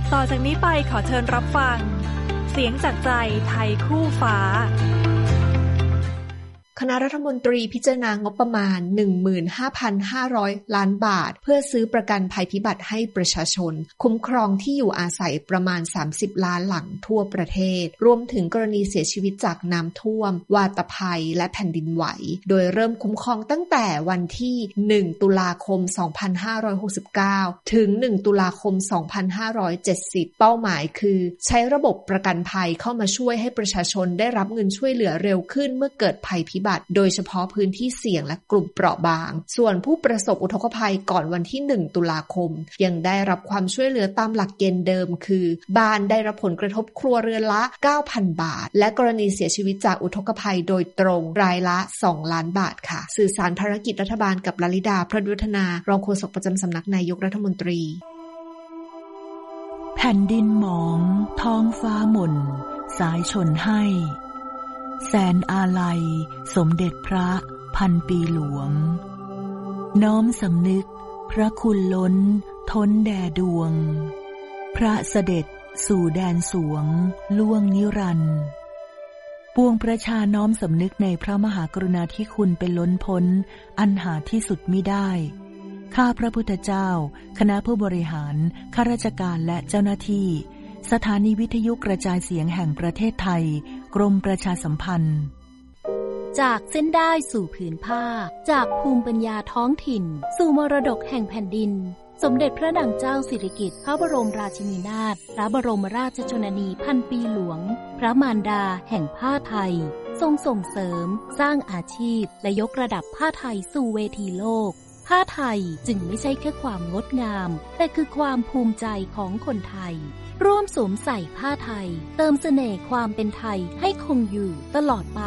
ต่อจากนี้ไปขอเชิญรับฟังเสียงจากใจไทยคู่ฟ้าคณะรัฐมนตรีพิจารณางบประมาณ 15,500 ล้านบาทเพื่อซื้อประกันภัยพิบัติให้ประชาชนคุ้มครองที่อยู่อาศัยประมาณ30ล้านหลังทั่วประเทศรวมถึงกรณีเสียชีวิตจากน้ำท่วมวาตภัยและแผ่นดินไหวโดยเริ่มคุ้มครองตั้งแต่วันที่1ตุลาคม2569ถึง1ตุลาคม2570เป้าหมายคือใช้ระบบประกันภัยเข้ามาช่วยให้ประชาชนได้รับเงินช่วยเหลือเร็วขึ้นเมื่อเกิดภัยพิบัติโดยเฉพาะพื้นที่เสี่ยงและกลุ่มเปราะบางส่วนผู้ประสบอุทกภัยก่อนวันที่1ตุลาคมยังได้รับความช่วยเหลือตามหลักเกณฑ์เดิมคือบ้านได้รับผลกระทบครัวเรือนละ 9,000 บาทและกรณีเสียชีวิตจากอุทกภัยโดยตรงรายละ2ล้านบาทค่ะสื่อสารภารกิจรัฐบาลกับลลิดาพระวัฒนารองโฆษกประจำสำนักนายกรัฐมนตรีแผ่นดินหมองท้องฟ้าหม่นสายชนให้แสนอาลัยสมเด็จพระพันปีหลวงน้อมสำนึกพระคุณล้นท้นแด่ดวงพระเสด็จสู่แดนสวงล่วงนิรันดร์ปวงประชาน้อมสำนึกในพระมหากรุณาธิคุณเป็นล้นพ้นอันหาที่สุดมิได้ข้าพระพุทธเจ้าคณะผู้บริหารข้าราชการและเจ้าหน้าที่สถานีวิทยุกระจายเสียงแห่งประเทศไทยกรมประชาสัมพันธ์จากเส้นได้สู่ผืนผ้าจากภูมิปัญญาท้องถิ่นสู่มรดกแห่งแผ่นดินสมเด็จพระนางเจ้าสิริกิติ์พระบรมราชินีนาถพระบรมราชชนนีพันปีหลวงพระมารดาแห่งผ้าไทยทรงส่งเสริมสร้างอาชีพและยกระดับผ้าไทยสู่เวทีโลกผ้าไทยจึงไม่ใช่แค่ความงดงามแต่คือความภูมิใจของคนไทยร่วมสวมใส่ผ้าไทยเติมเสน่ห์ความเป็นไทยให้คงอยู่ตลอดไป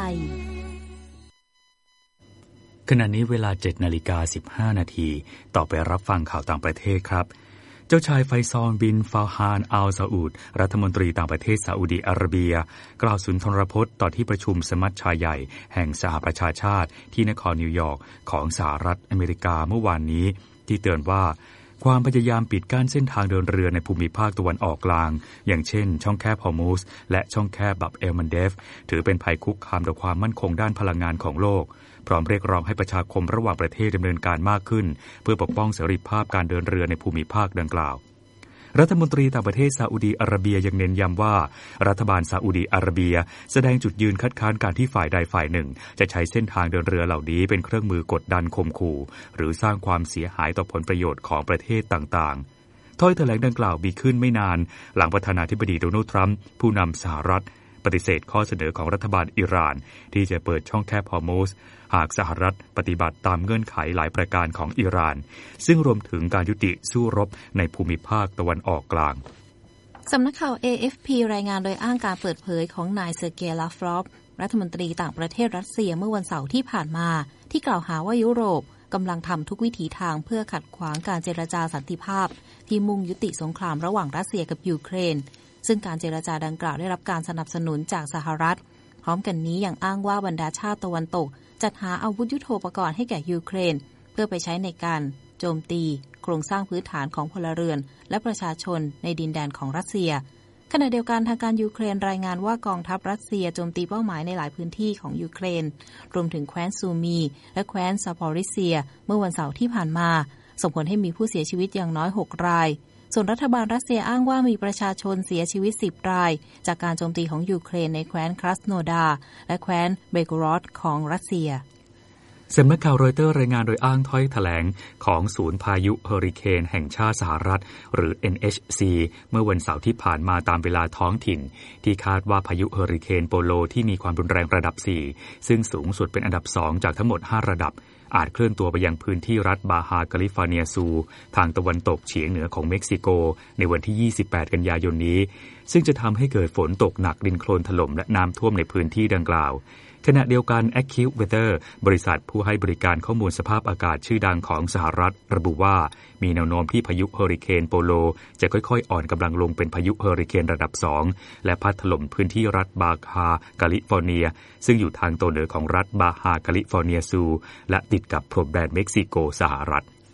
ขณะนี้เวลา 7:15 นาทีต่อไปรับฟังข่าวต่างประเทศครับเจ้าชายไฟซอลบินฟาฮานอัลซาอุดรัฐมนตรีต่างประเทศซาอุดิอาระเบียกล่าวสุนทรพจน์ต่อที่ประชุมสมัชชาใหญ่แห่งสหประชาชาติที่นครนิวยอร์กของสหรัฐอเมริกาเมื่อวานนี้ที่เตือนว่าความพยายามปิดกั้นเส้นทางเดินเรือในภูมิภาคตะวันออกกลางอย่างเช่นช่องแคบฮอร์มุซและช่องแคบบับเอลมันเดฟถือเป็นภัยคุกคามต่อความมั่นคงด้านพลังงานของโลกพร้อมเรียกร้องให้ประชาคมระหว่างประเทศดำเนินการมากขึ้นเพื่อปกป้องเสรีภาพการเดินเรือในภูมิภาคดังกล่าวรัฐมนตรีต่างประเทศซาอุดีอาระเบียยังเน้นย้ำว่ารัฐบาลซาอุดีอาระเบียแสดงจุดยืนคัดค้านการที่ฝ่ายใดฝ่ายหนึ่งจะใช้เส้นทางเดินเรือเหล่านี้เป็นเครื่องมือกดดันข่มขู่หรือสร้างความเสียหายต่อผลประโยชน์ของประเทศต่างๆถ้อยแถลงดังกล่าวมีขึ้นไม่นานหลังประธานาธิบดีโดนัลด์ทรัมป์ผู้นำสหรัฐปฏิเสธข้อเสนอของรัฐบาลอิหร่านที่จะเปิดช่องแคบฮอร์มุซหากสหรัฐปฏิบัติตามเงื่อนไขหลายประการของอิหร่านซึ่งรวมถึงการยุติสู้รบในภูมิภาคตะวันออกกลางสำนักข่าว AFP รายงานโดยอ้างการเปิดเผยของนายเซอร์เกย์ลาฟรอฟรัฐมนตรีต่างประเทศรัสเซียเมื่อวันเสาร์ที่ผ่านมาที่กล่าวหาว่ายุโรปกำลังทำทุกวิถีทางเพื่อขัดขวางการเจรจาสันติภาพที่มุ่งยุติสงครามระหว่างรัสเซียกับยูเครนซึ่งการเจรจาดังกล่าวได้รับการสนับสนุนจากสหรัฐพร้อมกันนี้ยังอ้างว่าบรรดาชาติตะวันตกจัดหาอาวุธยุทโธปกรณ์ให้แก่ยูเครนเพื่อไปใช้ในการโจมตีโครงสร้างพื้นฐานของพลเรือนและประชาชนในดินแดนของรัสเซียขณะเดียวกันทางการยูเครนรายงานว่ากองทัพรัสเซียโจมตีเป้าหมายในหลายพื้นที่ของยูเครนรวมถึงแคว้นซูมีและแคว้นซาพอริเซียเมื่อวันเสาร์ที่ผ่านมาส่งผลให้มีผู้เสียชีวิตอย่างน้อย6รายส่วนรัฐบาลรัสเซียอ้างว่ามีประชาชนเสียชีวิต10รายจากการโจมตีของยูเครนในแคว้นครัสโนดาและแคว้นเบโกรอดของรัสเซียสำนักข่าวรอยเตอร์รายงานโดยอ้างถ้อยแถลงของศูนย์พายุเฮอริเคนแห่งชาติสหรัฐหรือ NHC เมื่อวันเสาร์ที่ผ่านมาตามเวลาท้องถิ่นที่คาดว่าพายุเฮอริเคนโปโลที่มีความรุนแรงระดับ4ซึ่งสูงสุดเป็นอันดับ2จากทั้งหมด5ระดับอาจเคลื่อนตัวไปยังพื้นที่รัฐบาฮาแคลิฟอร์เนียซูทางตะวันตกเฉียงเหนือของเม็กซิโกในวันที่28กันยายนนี้ซึ่งจะทำให้เกิดฝนตกหนักดินโคลนถล่มและน้ำท่วมในพื้นที่ดังกล่าวขณะเดียวกัน AccuWeather บริษัทผู้ให้บริการข้อมูลสภาพอากาศชื่อดังของสหรัฐระบุว่ามีแนวโน้มที่พายุเฮอริเคนโปโลจะค่อยๆอ่อนกำลังลงเป็นพายุเฮอริเคนระดับ2และพัดถล่มพื้นที่รัฐบาฮาแคลิฟอร์เนียซึ่งอยู่ทางตอนเหนือของรัฐบาฮาแคลิฟอร์เนียซูและติดกับพรมแดนเม็กซิโกสหรัฐ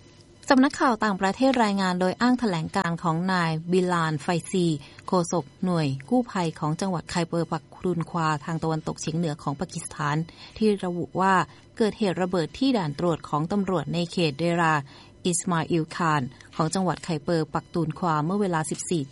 สำนักข่าวต่างประเทศรายงานโดยอ้างแถลงการณ์ของนายบิลานไฟซีโฆษกหน่วยกู้ภัยของจังหวัดไคเบอร์ปักตุนควาทางตะวันตกเฉียงเหนือของปากีสถานที่ระบุว่าเกิดเหตุระเบิดที่ด่านตรวจของตำรวจในเขตเดราอิสมาอิลคานของจังหวัดไคเบอร์ปักตุนควาเมื่อเวลา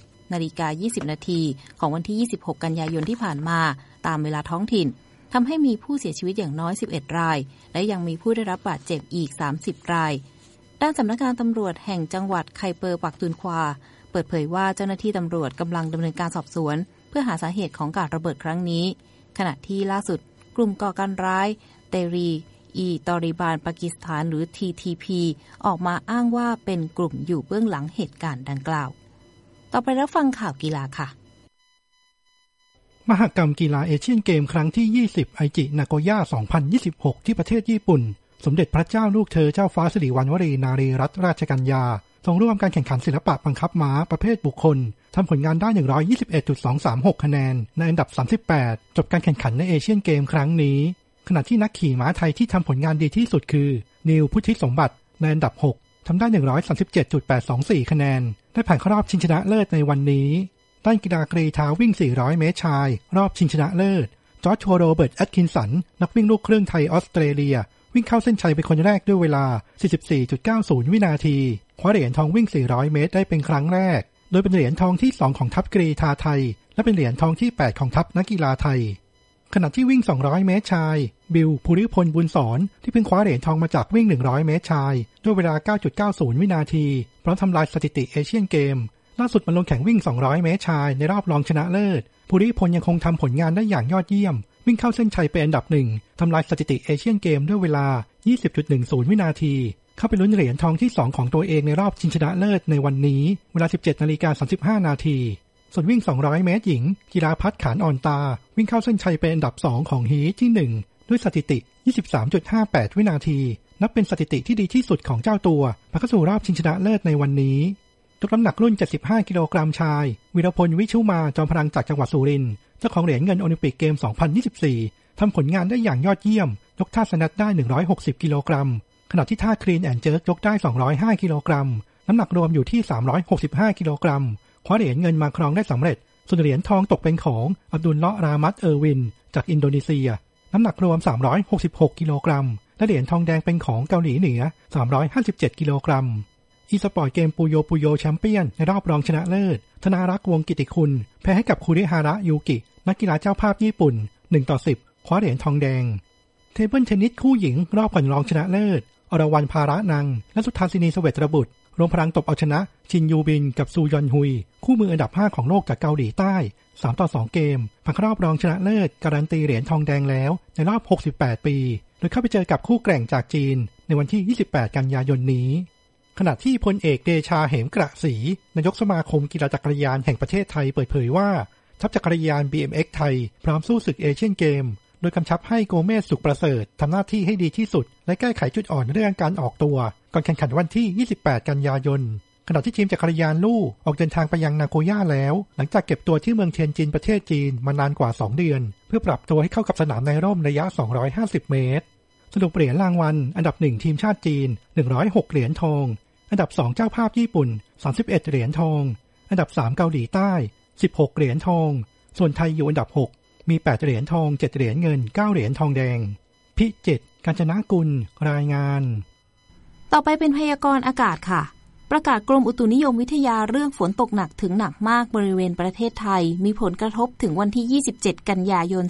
14:20 น.ของวันที่ 26 กันยายนที่ผ่านมาตามเวลาท้องถิ่นทำให้มีผู้เสียชีวิตอย่างน้อย 11 รายและยังมีผู้ได้รับบาดเจ็บอีก 30 รายด้านสำนักงานตำรวจแห่งจังหวัดไคเบอร์ปักตุนควาเปิดเผยว่าเจ้าหน้าที่ตำรวจกำลังดำเนินการสอบสวนเพื่อหาสาเหตุของการระเบิดครั้งนี้ขณะที่ล่าสุดกลุ่มก่อการร้ายเตรีอีตอริบานปากีสถานหรือ TTP ออกมาอ้างว่าเป็นกลุ่มอยู่เบื้องหลังเหตุการณ์ดังกล่าวต่อไปรับฟังข่าวกีฬาค่ะมหกรรมกีฬาเอเชียนเกมครั้งที่20ไอจินาโกย่า2026ที่ประเทศญี่ปุ่นสมเด็จพระเจ้าลูกเธอเจ้าฟ้าสิริวัณวรีนารีรัตนราชกัญญาทรงร่วมการแข่งขันศิลปะบังคับม้าประเภทบุคคลทำผลงานได้ 121.236 คะแนนในอันดับ38จบการแข่งขันในเอเชียนเกมครั้งนี้ขณะที่นักขี่ม้าไทยที่ทำผลงานดีที่สุดคือนิวพุทธิสมบัติในอันดับ6ทำได้ 137.824 คะแนนได้ผ่านเข้ารอบชิงชนะเลิศในวันนี้ด้านกีฬากรีฑาวิ่ง400เมตรชายรอบชิงชนะเลิศจอร์จโรเบิร์ตแอตคินสันนักวิ่งลูกครึ่งไทยออสเตรเลียวิ่งเข้าเส้นชัยเป็นคนแรกด้วยเวลา 44.90 วินาทีคว้าเหรียญทองวิ่ง400เมตรได้เป็นครั้งแรกโดยเป็นเหรียญทองที่2ของทัพกรีฑาไทยและเป็นเหรียญทองที่8ของทัพนักกีฬาไทยขณะที่วิ่ง200เมตรชายบิลภูริพลบุญสอนที่เพิ่งคว้าเหรียญทองมาจากวิ่ง100เมตรชายด้วยเวลา 9.90 วินาทีพร้อมทำลายสถิติเอเชียนเกมล่าสุดมาลงแข่งวิ่ง200เมตรชายในรอบรองชนะเลิศภูริพลยังคงทำผลงานได้อย่างยอดเยี่ยมวิ่งเข้าเส้นชัยเป็นอันดับ1ทำลายสถิติเอเชียนเกมด้วยเวลา 20.10 วินาทีเข้าไปลุ้นเหรียญทองที่2ของตัวเองในรอบชิงชนะเลิศในวันนี้เวลา 17:35 นาทีส่วนวิ่ง200เมตรหญิงกีฬาพัฒน์ขานอ่อนตาวิ่งเข้าเส้นชัยเป็นอันดับ2ของฮีทที่1ด้วยสถิติ 23.58 วินาทีนับเป็นสถิติที่ดีที่สุดของเจ้าตัวผ่านเข้าสู่รอบชิงชนะเลิศในวันนี้ยกน้ำหนักรุ่น75กิโลกรัมชายวีรพลวิชุมาจอมพลังจากจังหวัดสุรินทร์เจ้าของเหรียญเงินโอลิมปิกเกม 2024 ทำผลงานได้อย่างยอดเยี่ยมยกท่าสแนทได้160กิโลกรัมขณะที่ท่าคลีนแอนด์เจิร์กยกได้205กิโลกรัมน้ำหนักรวมอยู่ที่365กิโลกรัมคว้าเหรียญเงินมาครองได้สำเร็จส่วนเหรียญทองตกเป็นของอับดุลเลาะห์รามัตเออร์วินจากอินโดนีเซียน้ำหนักรวม366กิโลกรัมและเหรียญทองแดงเป็นของเกาหลีเหนือ357กิโลกรัมอีสปอร์ตเกมปุโยแชมเปี้ยนในรอบรองชนะเลิศธนารักษ์วงกิติคุณแพ้ให้กับคูริฮาระยูกินักกีฬาเจ้าภาพญี่ปุ่น1-10คว้าเหรียญทองแดงเทเบิลเทนนิสคู่หญิงรอบก่อนรองชนะเลิศอรวรรณภาระนังและสุทธาสินีเสวตรบุตรรวมพลังตบเอาชนะชินยูบินกับซูยอนฮุยคู่มืออันดับ5ของโลกจากเกาหลีใต้3-2 เกมผ่านเข้ารอบรองชนะเลิศการันตีเหรียญทองแดงแล้วในรอบ68ปีโดยเข้าไปเจอกับคู่แกร่งจากจีนในวันที่28กันยายนนี้ขณะที่พลเอกเดชาเหมกระศรีนายกสมาคมกีฬาจักรยานแห่งประเทศไทยเปิดเผยว่าทัพจักรยาน BMX ไทยพร้อมสู้ศึกเอเชียนเกมโดยกำชับให้โกเมสสุขประเสริฐทำหน้าที่ให้ดีที่สุดและแก้ไขจุดอ่อนเรื่องการออกตัวก่อนแข่งขันวันที่28กันยายนขณะที่ทีมจักรยานลู่ออกเดินทางไปยังนาโกย่าแล้วหลังจากเก็บตัวที่เมืองเทียนจินประเทศจีนมานานกว่า2เดือนเพื่อปรับตัวให้เข้ากับสนามในร่มระยะ250เมตรสรุปเหรียญรางวัลอันดับ1ทีมชาติจีน106เหรียญทองอันดับ2เจ้าภาพญี่ปุ่น31เหรียญทองอันดับ3เกาหลีใต้16เหรียญทองส่วนไทยอยู่อันดับ6มี8เหรียญทอง7เหรียญเงิน9เหรียญทองแดงพิจิตรกาญจนกุลรายงานต่อไปเป็นพยากรณ์อากาศค่ะประกาศกรมอุตุนิยมวิทยาเรื่องฝนตกหนักถึงหนักมากบริเวณประเทศไทยมีผลกระทบถึงวันที่27กันยายน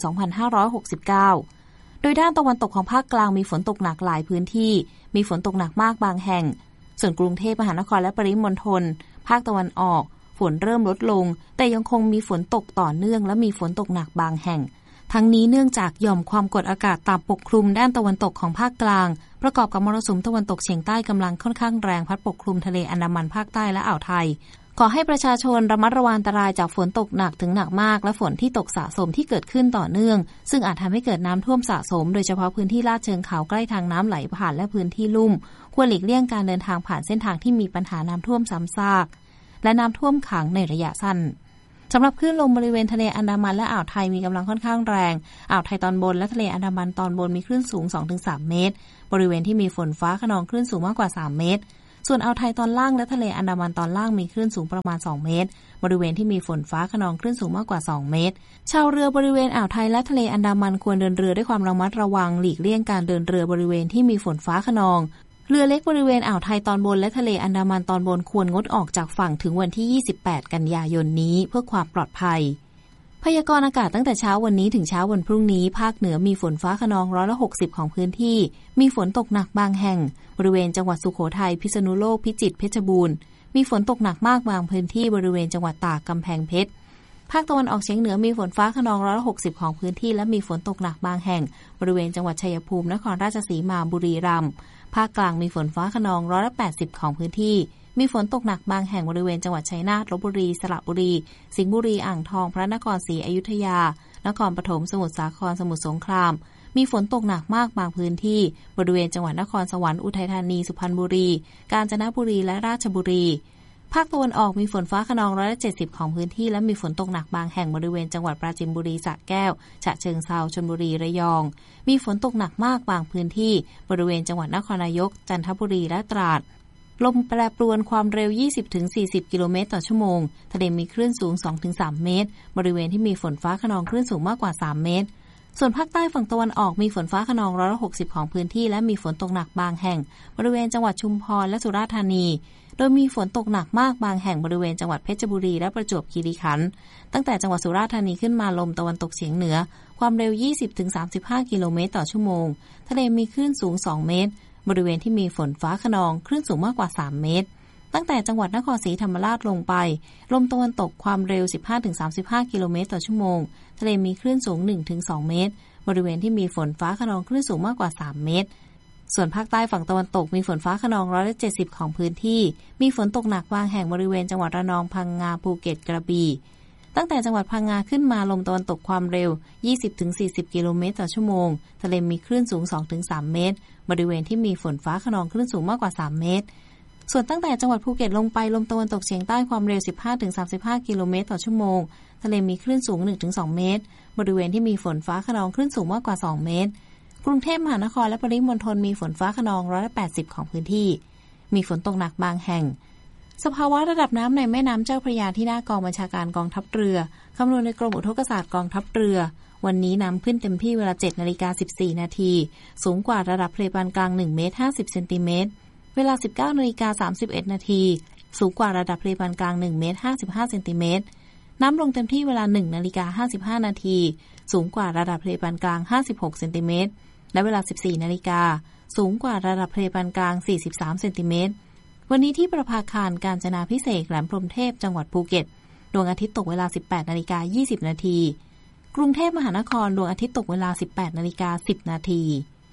2569โดยด้านตะวันตกของภาคกลางมีฝนตกหนักหลายพื้นที่มีฝนตกหนักมากบางแห่งส่วนกรุงเทพมหานครและปริมณฑลภาคตะวันออกฝนเริ่มลดลงแต่ยังคงมีฝนตกต่อเนื่องและมีฝนตกหนักบางแห่งทั้งนี้เนื่องจากหย่อมความกดอากาศต่ำปกคลุมด้านตะวันตกของภาคกลางประกอบกับมรสุมตะวันตกเฉียงใต้กำลังค่อนข้างแรงพัดปกคลุมทะเลอันดามันภาคใต้และอ่าวไทยขอให้ประชาชนระมัดระวังอันตรายจากฝนตกหนักถึงหนักมากและฝนที่ตกสะสมที่เกิดขึ้นต่อเนื่องซึ่งอาจทำให้เกิดน้ำท่วมสะสมโดยเฉพาะพื้นที่ลาดเชิงเขาใกล้ทางน้ำไหลผ่านและพื้นที่ลุ่มควรหลีกเลี่ยงการเดินทางผ่านเส้นทางที่มีปัญหาน้ำท่วมซ้ำซากและน้ำท่วมขังในระยะสั้นสำหรับคลื่นลมบริเวณทะเลอันดามันและอ่าวไทยมีกำลังค่อนข้างแรงอ่าวไทยตอนบนและทะเลอันดามันตอนบนมีคลื่นสูง 2-3 เมตรบริเวณที่มีฝนฟ้าคะนองคลื่นสูงมากกว่า3 เมตรส่วนอ่าวไทยตอนล่างและทะเลอันดามันตอนล่างมีคลื่นสูงประมาณ2เมตรบริเวณที่มีฝนฟ้าคะนองคลื่นสูงมากกว่า2เมตรชาวเรือบริเวณอ่าวไทยและทะเลอันดามันควรเดินเรือด้วยความระมัดระวังหลีกเลี่ยงการเดินเรือบริเวณที่มีฝนฟ้าคะนองเรือเล็กบริเวณอ่าวไทยตอนบนและทะเลอันดามันตอนบนควรงดออกจากฝั่งถึงวันที่28กันยายนนี้เพื่อความปลอดภัยพยากรณ์อากาศตั้งแต่เช้าวันนี้ถึงเช้าวันพรุ่งนี้ภาคเหนือมีฝนฟ้าคะนอง160ของพื้นที่มีฝนตกหนักบางแห่งบริเวณจังหวัดสุโขทัยพิษณุโลกพิจิตรเพชรบูรณ์มีฝนตกหนักมากบางพื้นที่บริเวณจังหวัดตากกำแพงเพชรภาคตะวันออกเฉียงเหนือมีฝนฟ้าคะนอง160ของพื้นที่และมีฝนตกหนักบางแห่งบริเวณจังหวัดชัยภูมินครราชสีมาบุรีรัมย์ภาคกลางมีฝนฟ้าคะนอง180ของพื้นที่มีฝนตกหนักบางแห่งบริเวณจังหวัดชัยนาทลพบุรีสระบุรีสิงห์บุรีอ่างทองพระนครศรีอยุธยานครปฐมสมุทรสาครสมุทรสงครามมีฝนตกหนักมากบางพื้นที่บริเวณจังหวัดนครสวรรค์อุทัยธานีสุพรรณบุรีกาญจนบุรีและราชบุรีภาคตะวันออกมีฝนฟ้าคะนอง170ของพื้นที่และมีฝนตกหนักบางแห่งบริเวณจังหวัดปราจีนบุรีสระแก้วฉะเชิงเทราชลบุรีระยองมีฝนตกหนักมากบางพื้นที่บริเวณจังหวัดนครนายกจันทบุรีและตราดลมแปรปรวนความเร็ว 20-40 กิโลเมตรต่อชั่วโมงทะเลมีคลื่นสูง 2-3 เมตรบริเวณที่มีฝนฟ้าคะนองคลื่นสูงมากกว่า3เมตรส่วนภาคใต้ฝั่งตะวันออกมีฝนฟ้าคะนอง160ของพื้นที่และมีฝนตกหนักบางแห่งบริเวณจังหวัดชุมพรและสุราษฎร์ธานีโดยมีฝนตกหนักมากบางแห่งบริเวณจังหวัดเพชรบุรีและประจวบคีรีขันธ์ตั้งแต่จังหวัดสุราษฎร์ธานีขึ้นมาลมตะวันตกเฉียงเหนือความเร็ว 20-35 กิโลเมตรต่อชั่วโมงทะเลมีคลื่นสูง2เมตรบริเวณที่มีฝนฟ้าคะนองคลื่นสูงมากกว่า3เมตรตั้งแต่จังหวัดนครศรีธรรมราชลงไปลมตะวันตกความเร็ว 15-35 กิโลเมตรต่อชั่วโมงทะเลมีคลื่นสูง 1-2 เมตรบริเวณที่มีฝนฟ้าคะนองคลื่นสูงมากกว่า3เมตรส่วนภาคใต้ฝั่งตะวันตกมีฝนฟ้าคะนอง170ของพื้นที่มีฝนตกหนักบางแห่งบริเวณจังหวัดระนองพังงาภูเก็ตกระบี่ตั้งแต่จังหวัดพังงาขึ้นมาลมตะวันตกความเร็ว 20-40 กิโลเมตรต่อชั่วโมงทะเลมีคลื่นสูง 2-3 เมตรบริเวณที่มีฝนฟ้าคะนองคลื่นสูงมากกว่า3เมตรส่วนตั้งแต่จังหวัดภูเก็ตลงไปลมตะวันตกเฉียงใต้ความเร็ว 15-35 กิโลเมตรต่อชั่วโมงทะเลมีคลื่นสูง 1-2 เมตรบริเวณที่มีฝนฟ้าคะนองคลื่นสูงมากกว่า2เมตรกรุงเทพมหานครและปริมณฑลมีฝนฟ้าคะนอง180ของพื้นที่มีฝนตกหนักบางแห่งสภาวะระดับน้ำในแม่น้ำเจ้าพระยาที่หน้ากองบัญชาการกองทัพเรือคำนวณในกรมอุทกศาสตร์กองทัพเรือวันนี้น้ำขึ้นเต็มที่เวลา 7:14 นาทีสูงกว่าระดับทะเลปานกลาง1เมตร50เซนติเมตรเวลา 19:31 นาทีสูงกว่าระดับทะเลปานกลาง1เมตร55เซนติเมตรน้ำลงเต็มที่เวลา 1:55 นาทีสูงกว่าระดับทะเลปานกลาง56เซนติเมตรและเวลา 14 นาฬิกาสูงกว่าระดับทะเลปานกลาง43เซนติเมตรวันนี้ที่ประภาคารกาญจนาภิเษกแหลมพรหมเทพจังหวัดภูเก็ตดวงอาทิตย์ตกเวลา 18:20 นาทีกรุงเทพมหานครดวงอาทิตย์ตกเวลา 18:10 นาที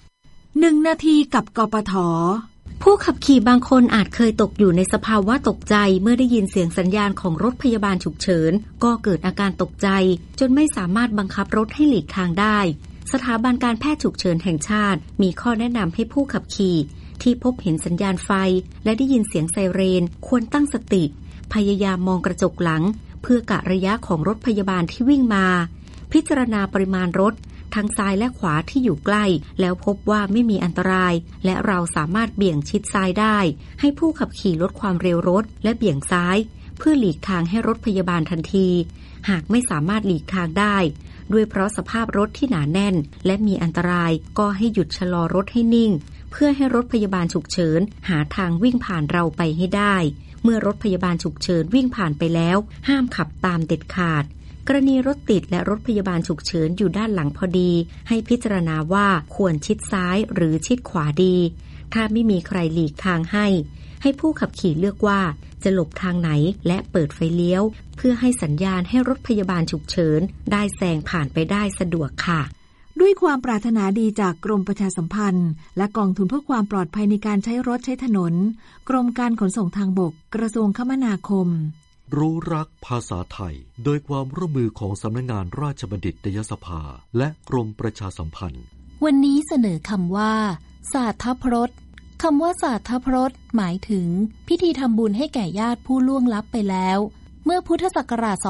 1 นาทีกับกปท. ผู้ขับขี่บางคนอาจเคยตกอยู่ในสภาวะตกใจเมื่อได้ยินเสียงสัญญาณของรถพยาบาลฉุกเฉินก็เกิดอาการตกใจจนไม่สามารถบังคับรถให้หลีกทางได้สถาบันการแพทย์ฉุกเฉินแห่งชาติมีข้อแนะนำให้ผู้ขับขี่ที่พบเห็นสัญญาณไฟและได้ยินเสียงไซเรนควรตั้งสติพยายามมองกระจกหลังเพื่อกะระยะของรถพยาบาลที่วิ่งมาพิจารณาปริมาณรถทั้งซ้ายและขวาที่อยู่ใกล้แล้วพบว่าไม่มีอันตรายและเราสามารถเบี่ยงชิดซ้ายได้ให้ผู้ขับขี่ลดความเร็วรถและเบี่ยงซ้ายเพื่อหลีกทางให้รถพยาบาลทันทีหากไม่สามารถหลีกทางได้ด้วยเพราะสภาพรถที่หนาแน่นและมีอันตรายก็ให้หยุดชะลอรถให้นิ่งเพื่อให้รถพยาบาลฉุกเฉินหาทางวิ่งผ่านเราไปให้ได้เมื่อรถพยาบาลฉุกเฉินวิ่งผ่านไปแล้วห้ามขับตามเด็ดขาดกรณีรถติดและรถพยาบาลฉุกเฉินอยู่ด้านหลังพอดีให้พิจารณาว่าควรชิดซ้ายหรือชิดขวาดีถ้าไม่มีใครหลีกทางให้ผู้ขับขี่เลือกว่าจะหลบทางไหนและเปิดไฟเลี้ยวเพื่อให้สัญญาณให้รถพยาบาลฉุกเฉินได้แซงผ่านไปได้สะดวกค่ะด้วยความปรารถนาดีจากกรมประชาสัมพันธ์และกองทุนเพื่อความปลอดภัยในการใช้รถใช้ถนนกรมการขนส่งทางบกกระทรวงคมนาคมรู้รักภาษาไทยโดยความร่วมมือของสำนักงานราชบัณฑิตยสภาและกรมประชาสัมพันธ์วันนี้เสนอคำว่าศาสตร์พรตคำว่าศาสตร์พรตหมายถึงพิธีทำบุญให้แก่ญาติผู้ล่วงลับไปแล้วเมื่อพุทธศักราช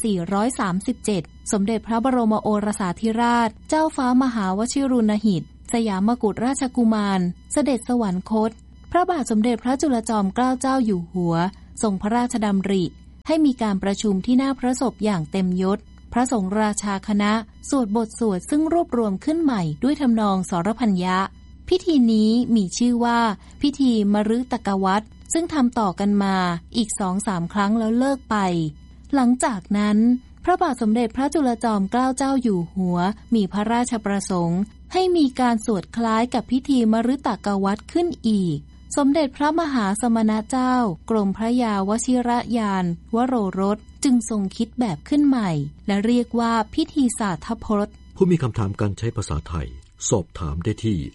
2437 สมเด็จพระบรมโอรสาธิราชเจ้าฟ้ามหาวชิรุณหิตสยามกุฎราชกุมารเสด็จสวรรคตพระบาทสมเด็จพระจุลจอมเกล้าเจ้าอยู่หัวทรงพระราชดำริให้มีการประชุมที่หน้าพระศพอย่างเต็มยศพระสงฆ์ราชาคณะสวดบทสวดซึ่งรวบรวมขึ้นใหม่ด้วยทำนองสรพัญญะพิธีนี้มีชื่อว่าพิธีมฤตกวัตรซึ่งทำต่อกันมาอีก 2-3 ครั้งแล้วเลิกไปหลังจากนั้นพระบาทสมเด็จพระจุลจอมเกล้าเจ้าอยู่หัวมีพระราชประสงค์ให้มีการสวดคล้ายกับพิธีมฤตกวัตรขึ้นอีกสมเด็จพระมหาสมณเจ้ากรมพระยาวชิรยานวโรรสจึงทรงคิดแบบขึ้นใหม่และเรียกว่าพิธีสาธพจน์ผู้มีคำถามการใช้ภาษาไทยสอบถามได้ที่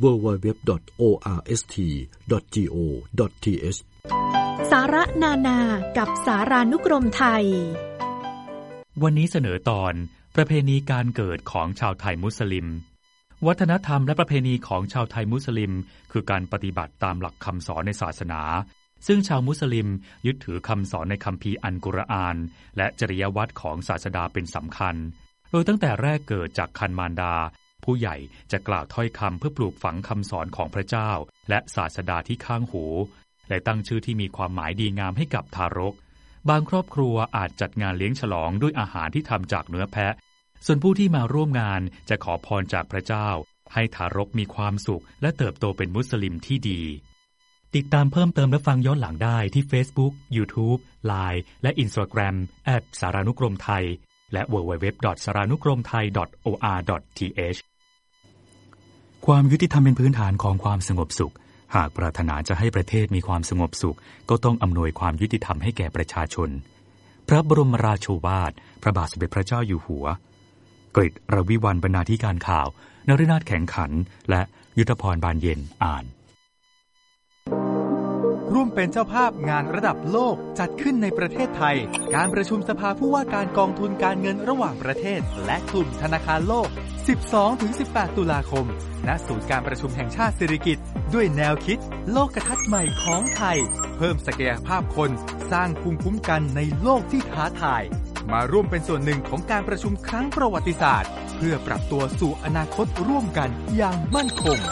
www.orst.go.th สาระนานากับสารานุกรมไทยวันนี้เสนอตอนประเพณีการเกิดของชาวไทยมุสลิมวัฒนธรรมและประเพณีของชาวไทยมุสลิมคือการปฏิบัติตามหลักคำสอนในศาสนาซึ่งชาวมุสลิมยึดถือคำสอนในคัมภีร์อัลกุรอานและจริยวัตรของศาสดาเป็นสำคัญโดยตั้งแต่แรกเกิดจากคันมารดาผู้ใหญ่จะกล่าวถ้อยคำเพื่อปลูกฝังคำสอนของพระเจ้าและศาสดาที่ข้างหูและตั้งชื่อที่มีความหมายดีงามให้กับทารกบางครอบครัวอาจจัดงานเลี้ยงฉลองด้วยอาหารที่ทำจากเนื้อแพะส่วนผู้ที่มาร่วมงานจะขอพรจากพระเจ้าให้ทารกมีความสุขและเติบโตเป็นมุสลิมที่ดีติดตามเพิ่มเติมและฟังย้อนหลังได้ที่ Facebook, YouTube, Line และ Instagram @ สารานุกรมไทยและ www.saranukromthai.or.th ความยุติธรรมเป็นพื้นฐานของความสงบสุขหากปรารถนาจะให้ประเทศมีความสงบสุขก็ต้องอำนวยความยุติธรรมให้แก่ประชาชนพระบรมราโชวาทพระบาทสมเด็จพระเจ้าอยู่หัวกฤษ รวิวรรณบรรณาธิการข่าวนฤนาถแข็งขันและยุทธพรบานเย็นอ่านร่วมเป็นเจ้าภาพงานระดับโลกจัดขึ้นในประเทศไทยการประชุมสภาผู้ว่าการกองทุนการเงินระหว่างประเทศและกลุ่มธนาคารโลก 12-18 ตุลาคมณศูนย์การประชุมแห่งชาติสิริกิติ์ด้วยแนวคิดโลกทัศน์ใหม่ของไทยเพิ่มศักยภาพคนสร้างภูมิคุ้มกันในโลกที่ท้าทายมาร่วมเป็นส่วนหนึ่งของการประชุมครั้งประวัติศาสตร์เพื่อปรับตัวสู่อนาคตร่วมกันอย่างมั่นคง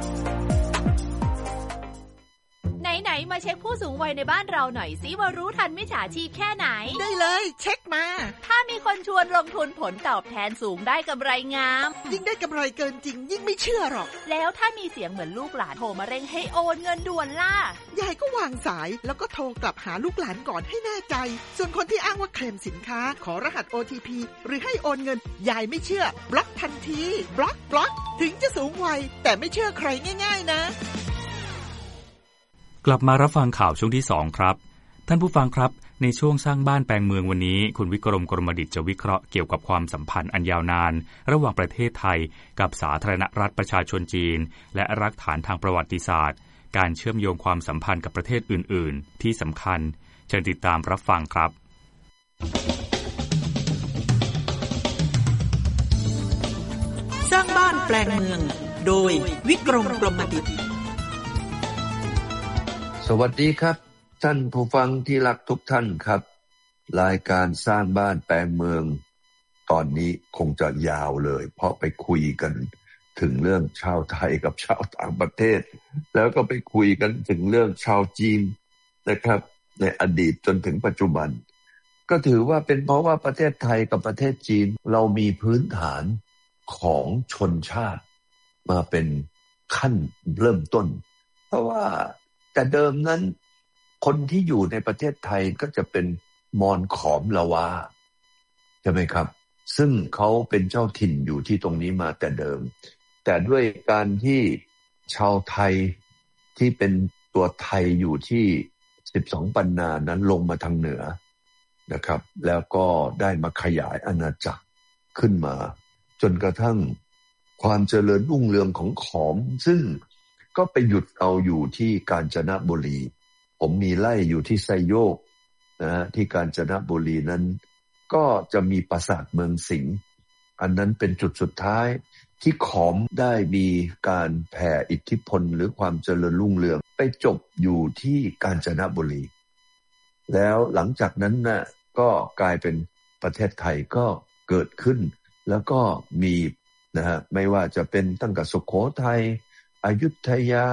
ไหนมาเช็คผู้สูงวัยในบ้านเราหน่อยสิว่ารู้ทันมิจฉาชีพแค่ไหนได้เลยเช็คมาถ้ามีคนชวนลงทุนผลตอบแทนสูงได้กำไรงามยิ่งได้กำไรเกินจริงยิ่งไม่เชื่อหรอกแล้วถ้ามีเสียงเหมือนลูกหลานโทรมาเร่งให้โอนเงินด่วนล่ะยายก็วางสายแล้วก็โทรกลับหาลูกหลานก่อนให้แน่ใจส่วนคนที่อ้างว่าเคลมสินค้าขอรหัส OTP หรือให้โอนเงินยายไม่เชื่อบล็อกทันทีบล็อกถึงจะสูงวัยแต่ไม่เชื่อใครง่ายๆนะกลับมารับฟังข่าวช่วงที่2ครับท่านผู้ฟังครับในช่วงสร้างบ้านแปลงเมืองวันนี้คุณวิกรมกรมดิษฐ์จะวิเคราะห์เกี่ยวกับความสัมพันธ์อันยาวนานระหว่างประเทศไทยกับสาธารณรัฐประชาชนจีนและรากฐานทางประวัติศาสตร์การเชื่อมโยงความสัมพันธ์กับประเทศอื่นๆที่สำคัญเชิญติดตามรับฟังครับสร้างบ้านแปลงเมืองโดยวิกรมกรมดิษฐ์สวัสดีครับท่านผู้ฟังที่รักทุกท่านครับรายการสร้างบ้านแปลงเมืองตอนนี้คงจะยาวเลยเพราะไปคุยกันถึงเรื่องชาวไทยกับชาวต่างประเทศแล้วก็ไปคุยกันถึงเรื่องชาวจีนนะครับในอดีตจนถึงปัจจุบันก็ถือว่าเป็นเพราะว่าประเทศไทยกับประเทศจีนเรามีพื้นฐานของชนชาติมาเป็นขั้นเริ่มต้นเพราะว่าแต่เดิมนั้นคนที่อยู่ในประเทศไทยก็จะเป็นมอญขอมละวาใช่ไหมครับซึ่งเขาเป็นเจ้าถิ่นอยู่ที่ตรงนี้มาแต่เดิมแต่ด้วยการที่ชาวไทยที่เป็นตัวไทยอยู่ที่12ปันนานั้นลงมาทางเหนือนะครับแล้วก็ได้มาขยายอาณาจักรขึ้นมาจนกระทั่งความเจริญรุ่งเรืองของขอมซึ่งก็ไปหยุดเอาอยู่ที่กาญจนบุรีผมมีไร่อยู่ที่ไซโยกนะที่กาญจนบุรีนั้นก็จะมีปราสาทเมืองสิงห์อันนั้นเป็นจุดสุดท้ายที่ขอมได้มีการแผ่อิทธิพลหรือความเจริญรุ่งเรืองไปจบอยู่ที่กาญจนบุรีแล้วหลังจากนั้นน่ะก็กลายเป็นประเทศไทยก็เกิดขึ้นแล้วก็มีนะฮะไม่ว่าจะเป็นตั้งแต่สุโขทัยอยุธยา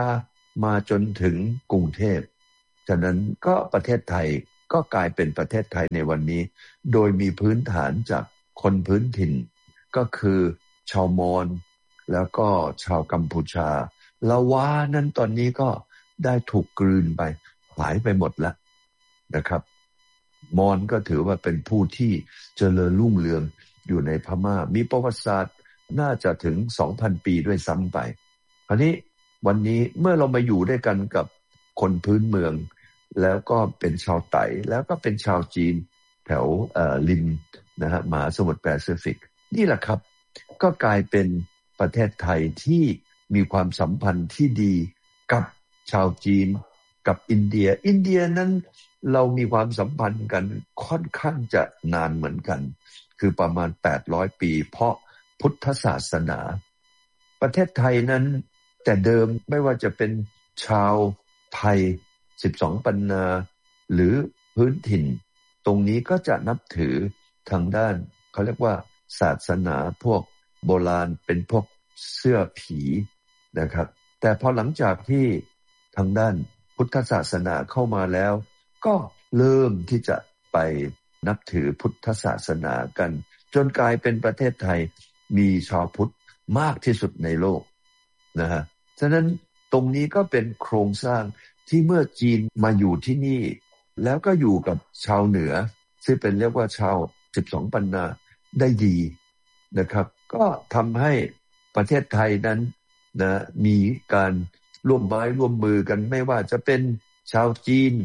มาจนถึงกรุงเทพฉะนั้นก็ประเทศไทยก็กลายเป็นประเทศไทยในวันนี้โดยมีพื้นฐานจากคนพื้นถิ่นก็คือชาวมอญแล้วก็ชาวกัมพูชาละวานั้นตอนนี้ก็ได้ถูกกลืนไปหายไปหมดแล้วนะครับมอญก็ถือว่าเป็นผู้ที่เจริญรุ่งเรืองอยู่ในพม่ามีประวัติศาสตร์น่าจะถึง 2,000 ปีด้วยซ้ำไปคราวนี้วันนี้เมื่อเรามาอยู่ด้วยกันกับคนพื้นเมืองแล้วก็เป็นชาวไต่แล้วก็เป็นชาวจีนแถวริมนะฮะมหาสมุทรแปซิฟิกนี่แหละครับก็กลายเป็นประเทศไทยที่มีความสัมพันธ์ที่ดีกับชาวจีนกับอินเดียนั้นเรามีความสัมพันธ์กันค่อนข้างจะนานเหมือนกันคือประมาณ800ปีเพราะพุทธศาสนาประเทศไทยนั้นแต่เดิมไม่ว่าจะเป็นชาวไทย12ปันนาหรือพื้นถิ่นตรงนี้ก็จะนับถือทางด้านเขาเรียกว่าศาสนาพวกโบราณเป็นพวกเสื้อผีนะครับแต่พอหลังจากที่ทางด้านพุทธศาสนาเข้ามาแล้วก็เริ่มที่จะไปนับถือพุทธศาสนากันจนกลายเป็นประเทศไทยมีชาวพุทธมากที่สุดในโลกนะฮะฉะนั้นตรงนี้ก็เป็นโครงสร้างที่เมื่อจีนมาอยู่ที่นี่แล้วก็อยู่กับชาวเหนือซึ่งเป็นเรียกว่าชาว12ปันนาได้ดีนะครับก็ทำให้ประเทศไทยนั้นนะมีการร่วมไม้ร่วมมือกันไม่ว่าจะเป็นชาวจีน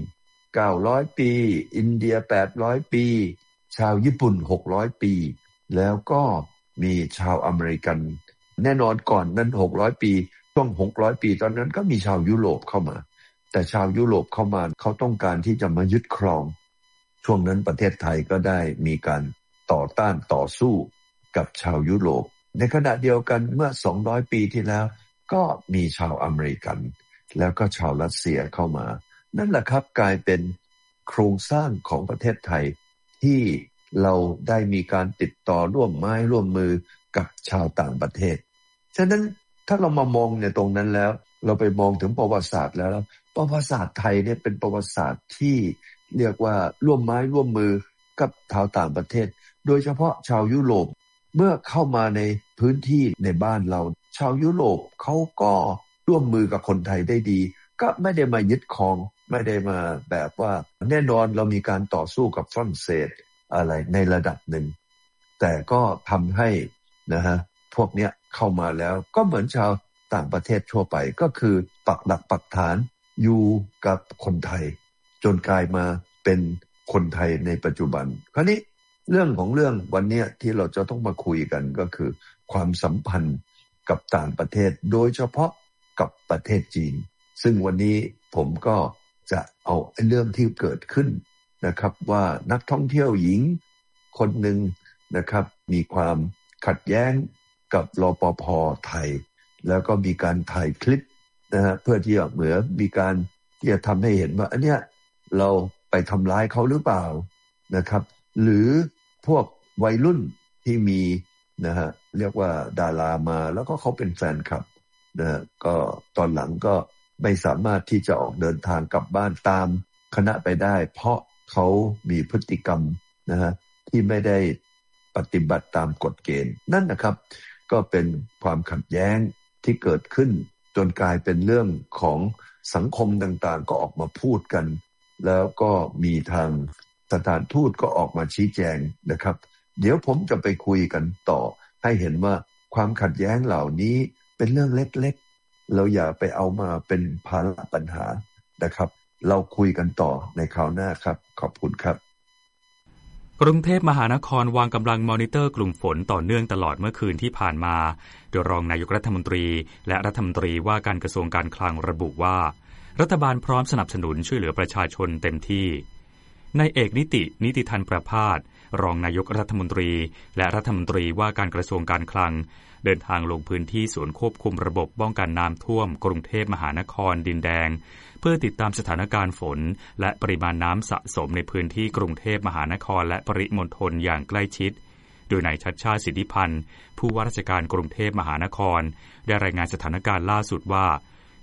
900ปีอินเดีย800ปีชาวญี่ปุ่น600ปีแล้วก็มีชาวอเมริกันแน่นอนก่อนนั้น600ปีช่วง600ปีตอนนั้นก็มีชาวยุโรปเข้ามาแต่ชาวยุโรปเข้ามาเขาต้องการที่จะมายึดครองช่วงนั้นประเทศไทยก็ได้มีการต่อต้านต่อสู้กับชาวยุโรปในขณะเดียวกันเมื่อ200ปีที่แล้วก็มีชาวอเมริกันแล้วก็ชาวรัสเซียเข้ามานั่นแหละครับกลายเป็นโครงสร้างของประเทศไทยที่เราได้มีการติดต่อร่วมไม้ร่วมมือกับชาวต่างประเทศฉะนั้นถ้าเรามามองในตรงนั้นแล้วเราไปมองถึงประวัติศาสตร์แล้วประวัติศาสตร์ไทยเนี่ยเป็นประวัติศาสตร์ที่เรียกว่าร่วมไม้ร่วมมือกับชาวต่างประเทศโดยเฉพาะชาวยุโรปเมื่อเข้ามาในพื้นที่ในบ้านเราชาวยุโรปเขาก็ร่วมมือกับคนไทยได้ดีก็ไม่ได้มายึดครองไม่ได้มาแบบว่าแน่นอนเรามีการต่อสู้กับฝรั่งเศสอะไรในระดับหนึ่งแต่ก็ทำให้นะฮะพวกเนี้ยเข้ามาแล้วก็เหมือนชาวต่างประเทศทั่วไปก็คือปักหลักปักฐานอยู่กับคนไทยจนกลายมาเป็นคนไทยในปัจจุบันคราวนี้เรื่องของเรื่องวันนี้ที่เราจะต้องมาคุยกันก็คือความสัมพันธ์กับต่างประเทศโดยเฉพาะกับประเทศจีนซึ่งวันนี้ผมก็จะเอาเรื่องที่เกิดขึ้นนะครับว่านักท่องเที่ยวหญิงคนหนึ่งนะครับมีความขัดแย้งกับรปภ.ไทยแล้วก็มีการถ่ายคลิปนะฮะเพื่อที่จะเหมือนมีการที่จะทำให้เห็นว่าอันเนี้ยเราไปทำร้ายเขาหรือเปล่านะครับหรือพวกวัยรุ่นที่มีนะฮะเรียกว่าดารามาแล้วก็เขาเป็นแฟนคลับนะก็ตอนหลังก็ไม่สามารถที่จะออกเดินทางกลับบ้านตามคณะไปได้เพราะเขามีพฤติกรรมนะฮะที่ไม่ได้ปฏิบัติตามกฎเกณฑ์นั่นนะครับก็เป็นความขัดแย้งที่เกิดขึ้นจนกลายเป็นเรื่องของสังคมต่างๆก็ออกมาพูดกันแล้วก็มีทางสถานทูตก็ออกมาชี้แจงนะครับเดี๋ยวผมจะไปคุยกันต่อให้เห็นว่าความขัดแย้งเหล่านี้เป็นเรื่องเล็กๆเราอย่าไปเอามาเป็นภาระปัญหานะครับเราคุยกันต่อในคราวหน้าครับขอบคุณครับกรุงเทพมหานครวางกำลังมอนิเตอร์กลุ่มฝนต่อเนื่องตลอดเมื่อคืนที่ผ่านมาโดยรองนายกรัฐมนตรีและรัฐมนตรีว่าการกระทรวงการคลังระบุว่ารัฐบาลพร้อมสนับสนุนช่วยเหลือประชาชนเต็มที่นายเอกนิติธันประภาสรองนายกรัฐมนตรีและรัฐมนตรีว่าการกระทรวงการคลังเดินทางลงพื้นที่ศูนย์ควบคุมระบบป้องกันน้ำท่วมกรุงเทพมหานครดินแดงเพื่อติดตามสถานการณ์ฝนและปริมาณน้ำสะสมในพื้นที่กรุงเทพมหานครและปริมณฑลอย่างใกล้ชิดโดยนายชัชชาติสิทธิพันธ์ผู้ว่าราชการกรุงเทพมหานครได้รายงานสถานการณ์ล่าสุดว่าก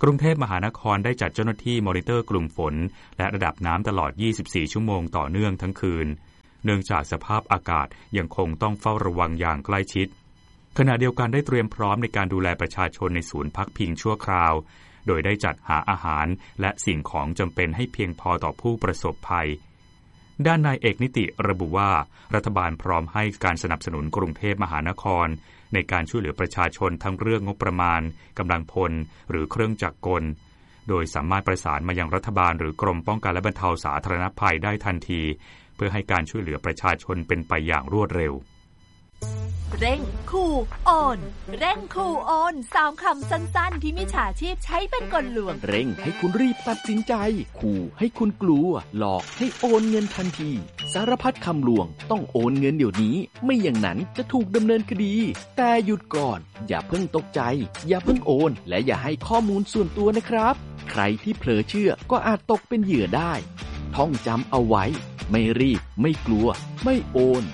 กรุงเทพมหานครได้จัดเจ้าหน้าที่มอนิเตอร์กลุ่มฝนและระดับน้ำตลอด 24 ชั่วโมงต่อเนื่องทั้งคืนเนื่องจากสภาพอากาศยังคงต้องเฝ้าระวังอย่างใกล้ชิดขณะเดียวกันได้เตรียมพร้อมในการดูแลประชาชนในศูนย์พักพิงชั่วคราวโดยได้จัดหาอาหารและสิ่งของจำเป็นให้เพียงพอต่อผู้ประสบภัยด้านนายเอกนิติระบุว่ารัฐบาลพร้อมให้การสนับสนุนกรุงเทพมหานครในการช่วยเหลือประชาชนทั้งเรื่องงบประมาณกำลังพลหรือเครื่องจักรกลโดยสามารถประสานมายังรัฐบาลหรือกรมป้องกันและบรรเทาสาธารณภัยได้ทันทีเพื่อให้การช่วยเหลือประชาชนเป็นไปอย่างรวดเร็วเร่งขู่โอนเร่งขู่โอน3คำสั้นๆที่มิจฉาชีพใช้เป็นกลลวงเร่งให้คุณรีบตัดสินใจขู่ให้คุณกลัวหลอกให้โอนเงินทันทีสารพัดคำลวงต้องโอนเงินเดี๋ยวนี้ไม่อย่างนั้นจะถูกดำเนินคดีแต่หยุดก่อนอย่าเพิ่งตกใจอย่าเพิ่งโอนและอย่าให้ข้อมูลส่วนตัวนะครับใครที่เผลอเชื่อก็อาจตกเป็นเหยื่อได้ท่องจำเอาไว้ไม่รีบไม่กลัวไม่โอน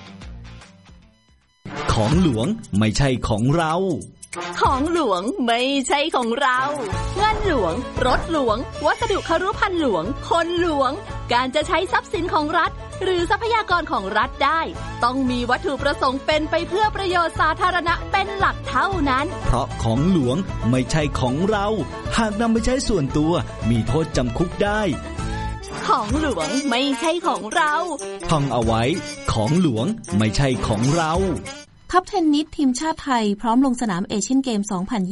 ของหลวงไม่ใช่ของเราของหลวงไม่ใช่ของเราเงินหลวงรถหลวงวัสดุคฤภัณฑ์หลวงคนหลวงการจะใช้ทรัพย์สินของรัฐหรือทรัพยากรของรัฐได้ต้องมีวัตถุประสงค์เป็นไปเพื่อประโยชน์สาธารณะเป็นหลักเท่านั้นเพราะของหลวงไม่ใช่ของเราหากนำไปใช้ส่วนตัวมีโทษจำคุกได้ของหลวงไม่ใช่ของเราท่องเอาไว้ของหลวงไม่ใช่ของเราทัพเทนนิสทีมชาติไทยพร้อมลงสนามเอเชียนเกม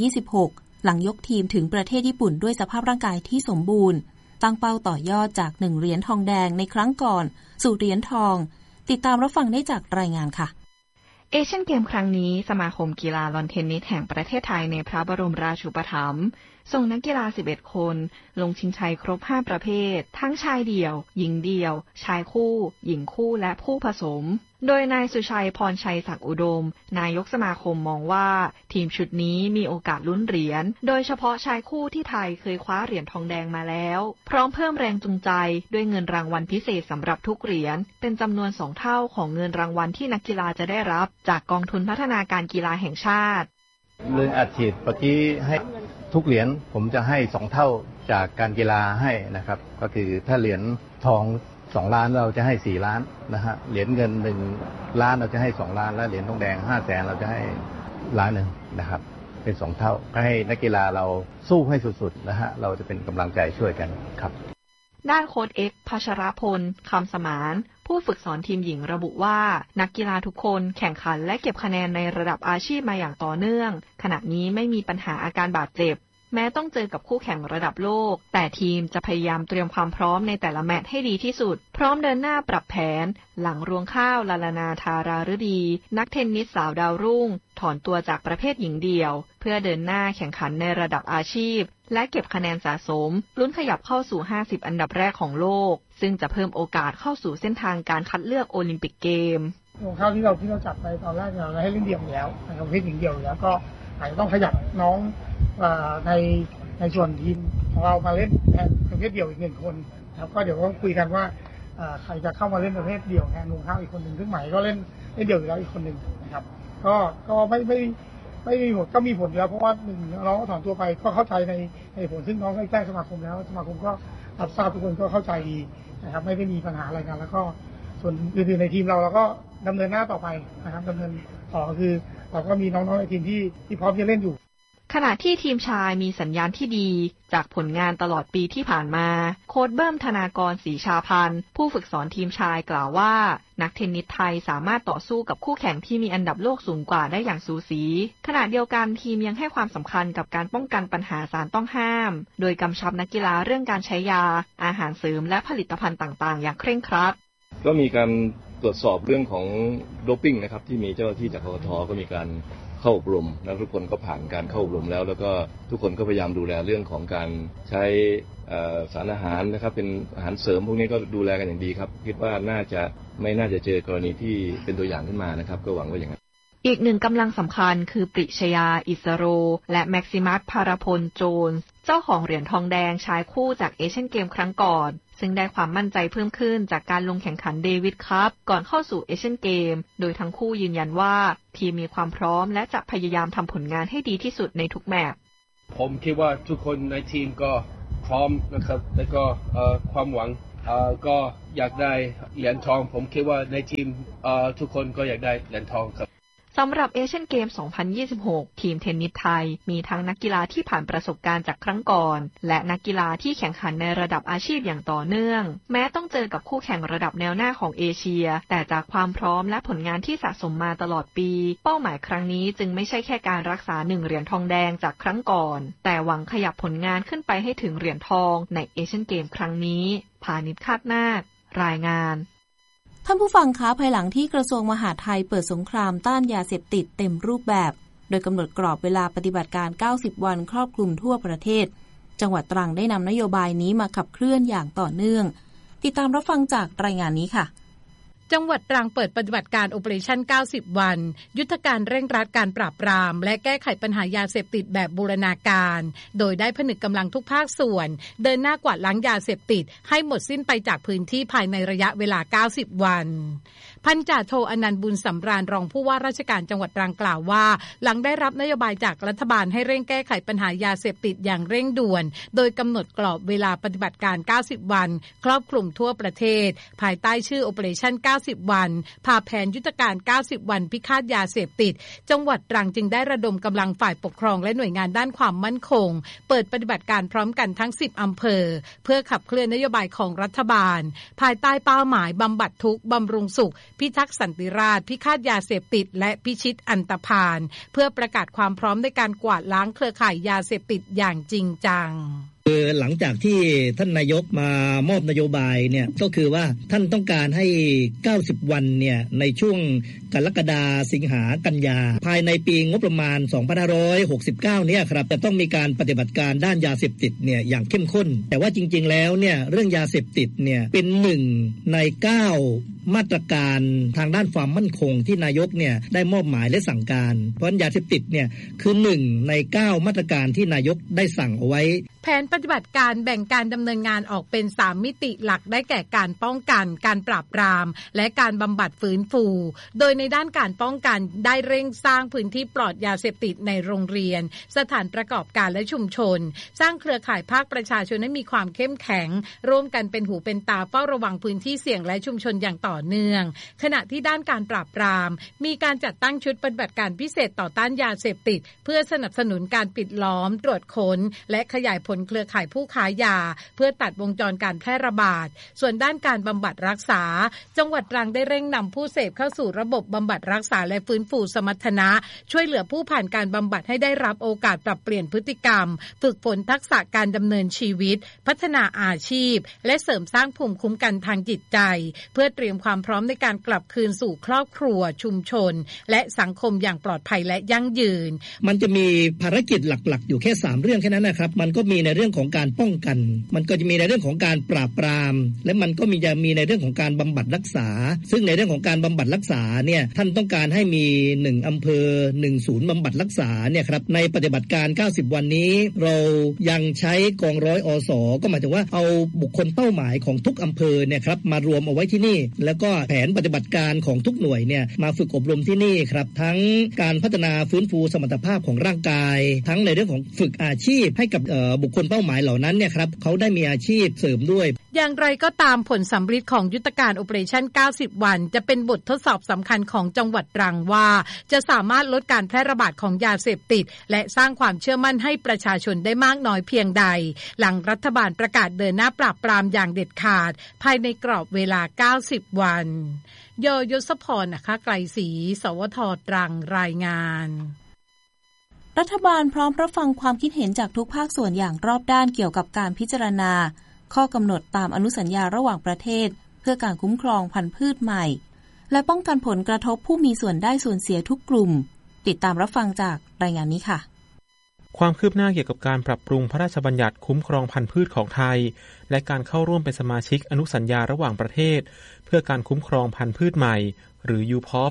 2026 หลังยกทีมถึงประเทศญี่ปุ่นด้วยสภาพร่างกายที่สมบูรณ์ตั้งเป้าต่อยอดจาก1เหรียญทองแดงในครั้งก่อนสู่เหรียญทองติดตามรับฟังได้จากรายงานค่ะเอเชียนเกมครั้งนี้สมาคมกีฬาลอนเทนนิสแห่งประเทศไทยในพระบรมราชูปถัมภ์ส่งนักกีฬา11คนลงชิงชัยครบ5ประเภททั้งชายเดี่ยวหญิงเดี่ยวชายคู่หญิงคู่และคู่ผสมโดยนายสุชัยพรชัยศักดิ์อุดมนายกสมาคมมองว่าทีมชุดนี้มีโอกาสลุ้นเหรียญโดยเฉพาะชายคู่ที่ไทยเคยคว้าเหรียญทองแดงมาแล้วพร้อมเพิ่มแรงจูงใจด้วยเงินรางวัลพิเศษสำหรับทุกเหรียญเป็นจำนวน2เท่าของเงินรางวัลที่นักกีฬาจะได้รับจากกองทุนพัฒนาการกีฬาแห่งชาติเรื่องอัดฉีดเมื่อกี้ให้ทุกเหรียญผมจะให้2เท่าจากการกีฬาให้นะครับก็คือถ้าเหรียญทอง2ล้านเราจะให้4ล้านนะฮะเหรียญเงิน1ล้านเราจะให้2ล้านและเหรียญทองแดง500,000เราจะให้1ล้านนะครับเป็น2เท่าก็ให้นักกีฬาเราสู้ให้สุดๆนะฮะเราจะเป็นกำลังใจช่วยกันครับด้านโค้ชเอกพัชรพลคำสมานผู้ฝึกสอนทีมหญิงระบุว่านักกีฬาทุกคนแข่งขันและเก็บคะแนนในระดับอาชีพมาอย่างต่อเนื่องขณะนี้ไม่มีปัญหาอาการบาดเจ็บแม้ต้องเจอกับคู่แข่งระดับโลกแต่ทีมจะพยายามเตรียมความพร้อมในแต่ละแมตช์ให้ดีที่สุดพร้อมเดินหน้าปรับแผนหลังรวงข้าวลาลานาธาราฤดีนักเทนนิสสาวดาวรุ่งถอนตัวจากประเภทหญิงเดี่ยวเพื่อเดินหน้าแข่งขันในระดับอาชีพและเก็บคะแนนสะสมลุ้นขยับเข้าสู่50อันดับแรกของโลกซึ่งจะเพิ่มโอกาสเข้าสู่เส้นทางการคัดเลือกโอลิมปิกเกมรวงข้าวที่เราจัดไปตอนแรกเราให้เล่นเดี่ยวอยู่แล้วประเภทหญิงเดี่ยวอยู่แล้วก็อาจจะต้องขยับน้องในส่วนทีมของเรามาเล่นแทนประเภทเดี่ยวอีก1คนครับก็เดี๋ยวต้องคุยกันว่าใครจะเข้ามาเล่นประเภทเดี่ยวแทนรวงข้าวอีกคนหนึ่งซึ่งใหม่ก็เล่นเดี่ยวอยู่แล้วอีกคนหนึ่งนะครับก็ไม่มีผลก็มีผลแล้วเพราะว่าน้องก็ถอนตัวไปก็เข้าใจในผลซึ่งน้องได้แจ้งสมาคมแล้วสมาคมก็รับทราบทุกคนก็เข้าใจดีนะครับไม่ได้มีปัญหาอะไรกันแล้วก็ส่วนอื่นๆในทีมเราก็ดำเนินหน้าต่อไปนะครับดำเนินต่อคือเราก็มีน้องๆในทีมที่พร้อมจะเล่นอยู่ขณะที่ทีมชายมีสัญญาณที่ดีจากผลงานตลอดปีที่ผ่านมาโค้ชเบิ้มธนากรศรีชาพันธ์ผู้ฝึกสอนทีมชายกล่าวว่านักเทนนิสไทยสามารถต่อสู้กับคู่แข่งที่มีอันดับโลกสูงกว่าได้อย่างสูสีขณะเดียวกันทีมยังให้ความสำคัญกับการป้องกันปัญหาสารต้องห้ามโดยกำชับนักกีฬาเรื่องการใช้ยาอาหารเสริมและผลิตภัณฑ์ต่างๆอย่างเคร่งครัดก็มีการตรวจสอบเรื่องของโดปปิ้งนะครับที่มีเจ้าหน้าที่จากกกท.ก็มีการเข้าอบรมแล้วทุกคนก็ผ่านการเข้าอบรมแล้วก็ทุกคนก็พยายามดูแลเรื่องของการใช้สารอาหารนะครับเป็นอาหารเสริมพวกนี้ก็ดูแลกันอย่างดีครับคิดว่าไม่น่าจะเจอกรณีที่เป็นตัวอย่างขึ้นมานะครับก็หวังว่าอย่างนั้นอีกหนึ่งกำลังสำคัญคือปริชยาอิสโรและแม็กซิมัสพารพลโจนส์เจ้าของเหรียญทองแดงชายคู่จากเอเชียนเกมครั้งก่อนซึ่งได้ความมั่นใจเพิ่มขึ้นจากการลงแข่งขันเดวิดคัพก่อนเข้าสู่เอเชียนเกมโดยทั้งคู่ยืนยันว่าทีมมีความพร้อมและจะพยายามทำผลงานให้ดีที่สุดในทุกแมตช์ผมคิดว่าทุกคนในทีมก็พร้อมนะครับแล้วก็ความหวังก็อยากได้เหรียญทองผมคิดว่าในทีมทุกคนก็อยากได้เหรียญทองครับสำหรับเอเชียนเกม 2026 ทีมเทนนิสไทยมีทั้งนักกีฬาที่ผ่านประสบการณ์จากครั้งก่อนและนักกีฬาที่แข่งขันในระดับอาชีพอย่างต่อเนื่องแม้ต้องเจอกับคู่แข่งระดับแนวหน้าของเอเชียแต่จากความพร้อมและผลงานที่สะสมมาตลอดปีเป้าหมายครั้งนี้จึงไม่ใช่แค่การรักษา1เหรียญทองแดงจากครั้งก่อนแต่หวังขยับผลงานขึ้นไปให้ถึงเหรียญทองในเอเชียนเกมครั้งนี้พานิช คาดนาครายงานท่านผู้ฟังคะภายหลังที่กระทรวงมหาดไทยเปิดสงครามต้านยาเสพติดเต็มรูปแบบโดยกำหนดกรอบเวลาปฏิบัติการ90วันครอบคลุมทั่วประเทศจังหวัดตรังได้นำนโยบายนี้มาขับเคลื่อนอย่างต่อเนื่องติดตามรับฟังจากรายงานนี้ค่ะจังหวัดตรังเปิดปฏิบัติการ Operation 90 วันยุทธการเร่งรัดการปราบปรามและแก้ไขปัญหายาเสพติดแบบบูรณาการโดยได้ผนึกกำลังทุกภาคส่วนเดินหน้ากวาดล้างยาเสพติดให้หมดสิ้นไปจากพื้นที่ภายในระยะเวลา90วันพันจ่าโทอนันต์บุญสำราญรองผู้ว่าราชการจังหวัดตรังกล่าวว่าหลังได้รับนโยบายจากรัฐบาลให้เร่งแก้ไขปัญหายาเสพติดอย่างเร่งด่วนโดยกำหนดกรอบเวลาปฏิบัติการ90วันครอบคลุมทั่วประเทศภายใต้ชื่อ Operation 90 วันพาแผนยุทธการ90วันพิฆาตยาเสพติดจังหวัดตรังจึงได้ระดมกำลังฝ่ายปกครองและหน่วยงานด้านความมั่นคงเปิดปฏิบัติการพร้อมกันทั้ง10อำเภอเพื่อขับเคลื่อนนโยบายของรัฐบาลภายใต้เป้าหมายบำบัดทุกข์บำรุงสุขพิทักษ์สันติราษฎร์พิฆาตยาเสพติดและพิชิตอันตพาลเพื่อประกาศความพร้อมในการกวาดล้างเครือข่ายยาเสพติดอย่างจริงจังหลังจากที่ท่านนายกมามอบนโยบายเนี่ยก็คือว่าท่านต้องการให้90วันเนี่ยในช่วงกรกฎาคมสิงหากันยาภายในปีงบประมาณ2569เนี่ยครับจะต้องมีการปฏิบัติการด้านยาเสพติดเนี่ยอย่างเข้มข้นแต่ว่าจริงๆแล้วเนี่ยเรื่องยาเสพติดเนี่ยเป็น1ใน9มาตรการทางด้านความมั่นคงที่นายกเนี่ยได้มอบหมายและสั่งการเพราะยาเสพติดเนี่ยคือ1ใน9มาตรการที่นายกได้สั่งเอาไว้แผนปฏิบัติการแบ่งการดำเนินงานออกเป็น3มิติหลักได้แก่การป้องกันการปราบปรามและการบำบัดฟื้นฟูโดยในด้านการป้องกันได้เร่งสร้างพื้นที่ปลอดยาเสพติดในโรงเรียนสถานประกอบการและชุมชนสร้างเครือข่ายภาคประชาชนให้มีความเข้มแข็งร่วมกันเป็นหูเป็นตาเฝ้าระวังพื้นที่เสี่ยงและชุมชนอย่างต่อเนื่องขณะที่ด้านการปราบปรามมีการจัดตั้งชุดปฏิบัติการพิเศษต่อต้านยาเสพติดเพื่อสนับสนุนการปิดล้อมตรวจค้นและขยายผลเครือข่ายผู้ค้ายาเพื่อตัดวงจรการแพร่ระบาดส่วนด้านการบำบัดรักษาจังหวัดตรังได้เร่งนำผู้เสพเข้าสู่ระบบบำบัดรักษาและฟื้นฟูสมรรถนะช่วยเหลือผู้ผ่านการบำบัดให้ได้รับโอกาสปรับเปลี่ยนพฤติกรรมฝึกฝนทักษะการดำเนินชีวิตพัฒนาอาชีพและเสริมสร้างภูมิคุ้มกันทางจิตใจเพื่อเตรียมความพร้อมในการกลับคืนสู่ครอบครัวชุมชนและสังคมอย่างปลอดภัยและยั่งยืนมันจะมีภารกิจหลักๆอยู่แค่3เรื่องแค่นั้นนะครับมันก็มีในเรื่องของการป้องกันมันก็จะมีในเรื่องของการปราบปรามและมันก็จะมีในเรื่องของการบำบัดรักษาซึ่งในเรื่องของการบำบัดรักษาเนี่ยท่านต้องการให้มี1อำเภอ1ศูนย์บำบัดรักษาเนี่ยครับในปฏิบัติการ90วันนี้เรายังใช้กองร้อยอสก็หมายถึงว่าเอาบุคคลเป้าหมายของทุกอำเภอเนี่ยครับมารวมเอาไว้ที่นี่แล้วก็แผนปฏิบัติการของทุกหน่วยเนี่ยมาฝึกอบรมที่นี่ครับทั้งการพัฒนาฟื้นฟูสมรรถภาพของร่างกายทั้งในเรื่องของฝึกอาชีพให้กับบุคคลเป้าหมายเหล่านั้นเนี่ยครับเขาได้มีอาชีพเสริมด้วยอย่างไรก็ตามผลสำฤทธิ์ของยุทธการ Operation 90 วันจะเป็นบททดสอบสำคัญของจังหวัดตรังว่าจะสามารถลดการแพร่ระบาดของยาเสพติดและสร้างความเชื่อมั่นให้ประชาชนได้มากน้อยเพียงใดหลังรัฐบาลประกาศเดินหน้าปราบปรามอย่างเด็ดขาดภายในกรอบเวลา90วันยศพรนะคะไกลศรีสวทตรังรายงานรัฐบาลพร้อมรับฟังความคิดเห็นจากทุกภาคส่วนอย่างรอบด้านเกี่ยวกับการพิจารณาข้อกำหนดตามอนุสัญญาระหว่างประเทศเพื่อการคุ้มครองพันธุ์พืชใหม่และป้องกันผลกระทบผู้มีส่วนได้ส่วนเสียทุกกลุ่มติดตามรับฟังจากรายงานนี้ค่ะความคืบหน้าเกี่ยวกับการปรับปรุงพระราชบัญญัติคุ้มครองพันธุ์พืชของไทยและการเข้าร่วมเป็นสมาชิกอนุสัญญาระหว่างประเทศเพื่อการคุ้มครองพันธุ์พืชใหม่หรือ UPOV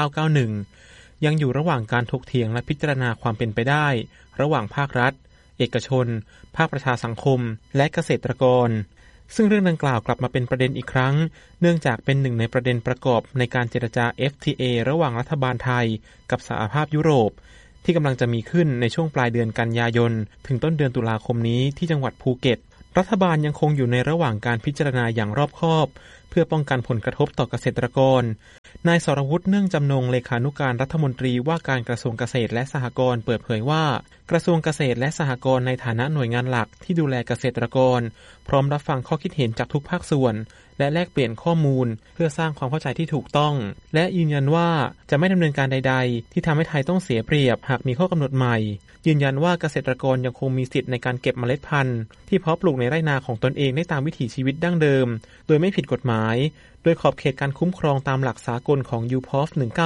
1991ยังอยู่ระหว่างการถกเถียงและพิจารณาความเป็นไปได้ระหว่างภาครัฐเอกชนภาคประชาสังคมและเกษตรกรซึ่งเรื่องดังกล่าวกลับมาเป็นประเด็นอีกครั้งเนื่องจากเป็นหนึ่งในประเด็นประกอบในการเจรจา FTA ระหว่างรัฐบาลไทยกับสหภาพยุโรปที่กำลังจะมีขึ้นในช่วงปลายเดือนกันยายนถึงต้นเดือนตุลาคมนี้ที่จังหวัดภูเก็ตรัฐบาลยังคงอยู่ในระหว่างการพิจารณาอย่างรอบคอบเพื่อป้องกันผลกระทบต่อเกษตรกรนายสรวุฒิเนื่องจำนงเลขานุการรัฐมนตรีว่าการกระทรวงเกษตรและสหกรณ์เปิดเผยว่ากระทรวงเกษตรและสหกรณ์ในฐานะหน่วยงานหลักที่ดูแลเกษตรกรพร้อมรับฟังข้อคิดเห็นจากทุกภาคส่วนและแลกเปลี่ยนข้อมูลเพื่อสร้างความเข้าใจที่ถูกต้องและยืนยันว่าจะไม่ดำเนินการใดๆที่ทำให้ไทยต้องเสียเปรียบหากมีข้อกำหนดใหม่ยืนยันว่าเกษตรกรยังคงมีสิทธิ์ในการเก็บเมล็ดพันธุ์ที่เพาะปลูกในไร่นาของตนเองได้ตามวิถีชีวิตดั้งเดิมโดยไม่ผิดกฎหมายโดยขอบเขตการคุ้มครองตามหลักสากลของ UPOV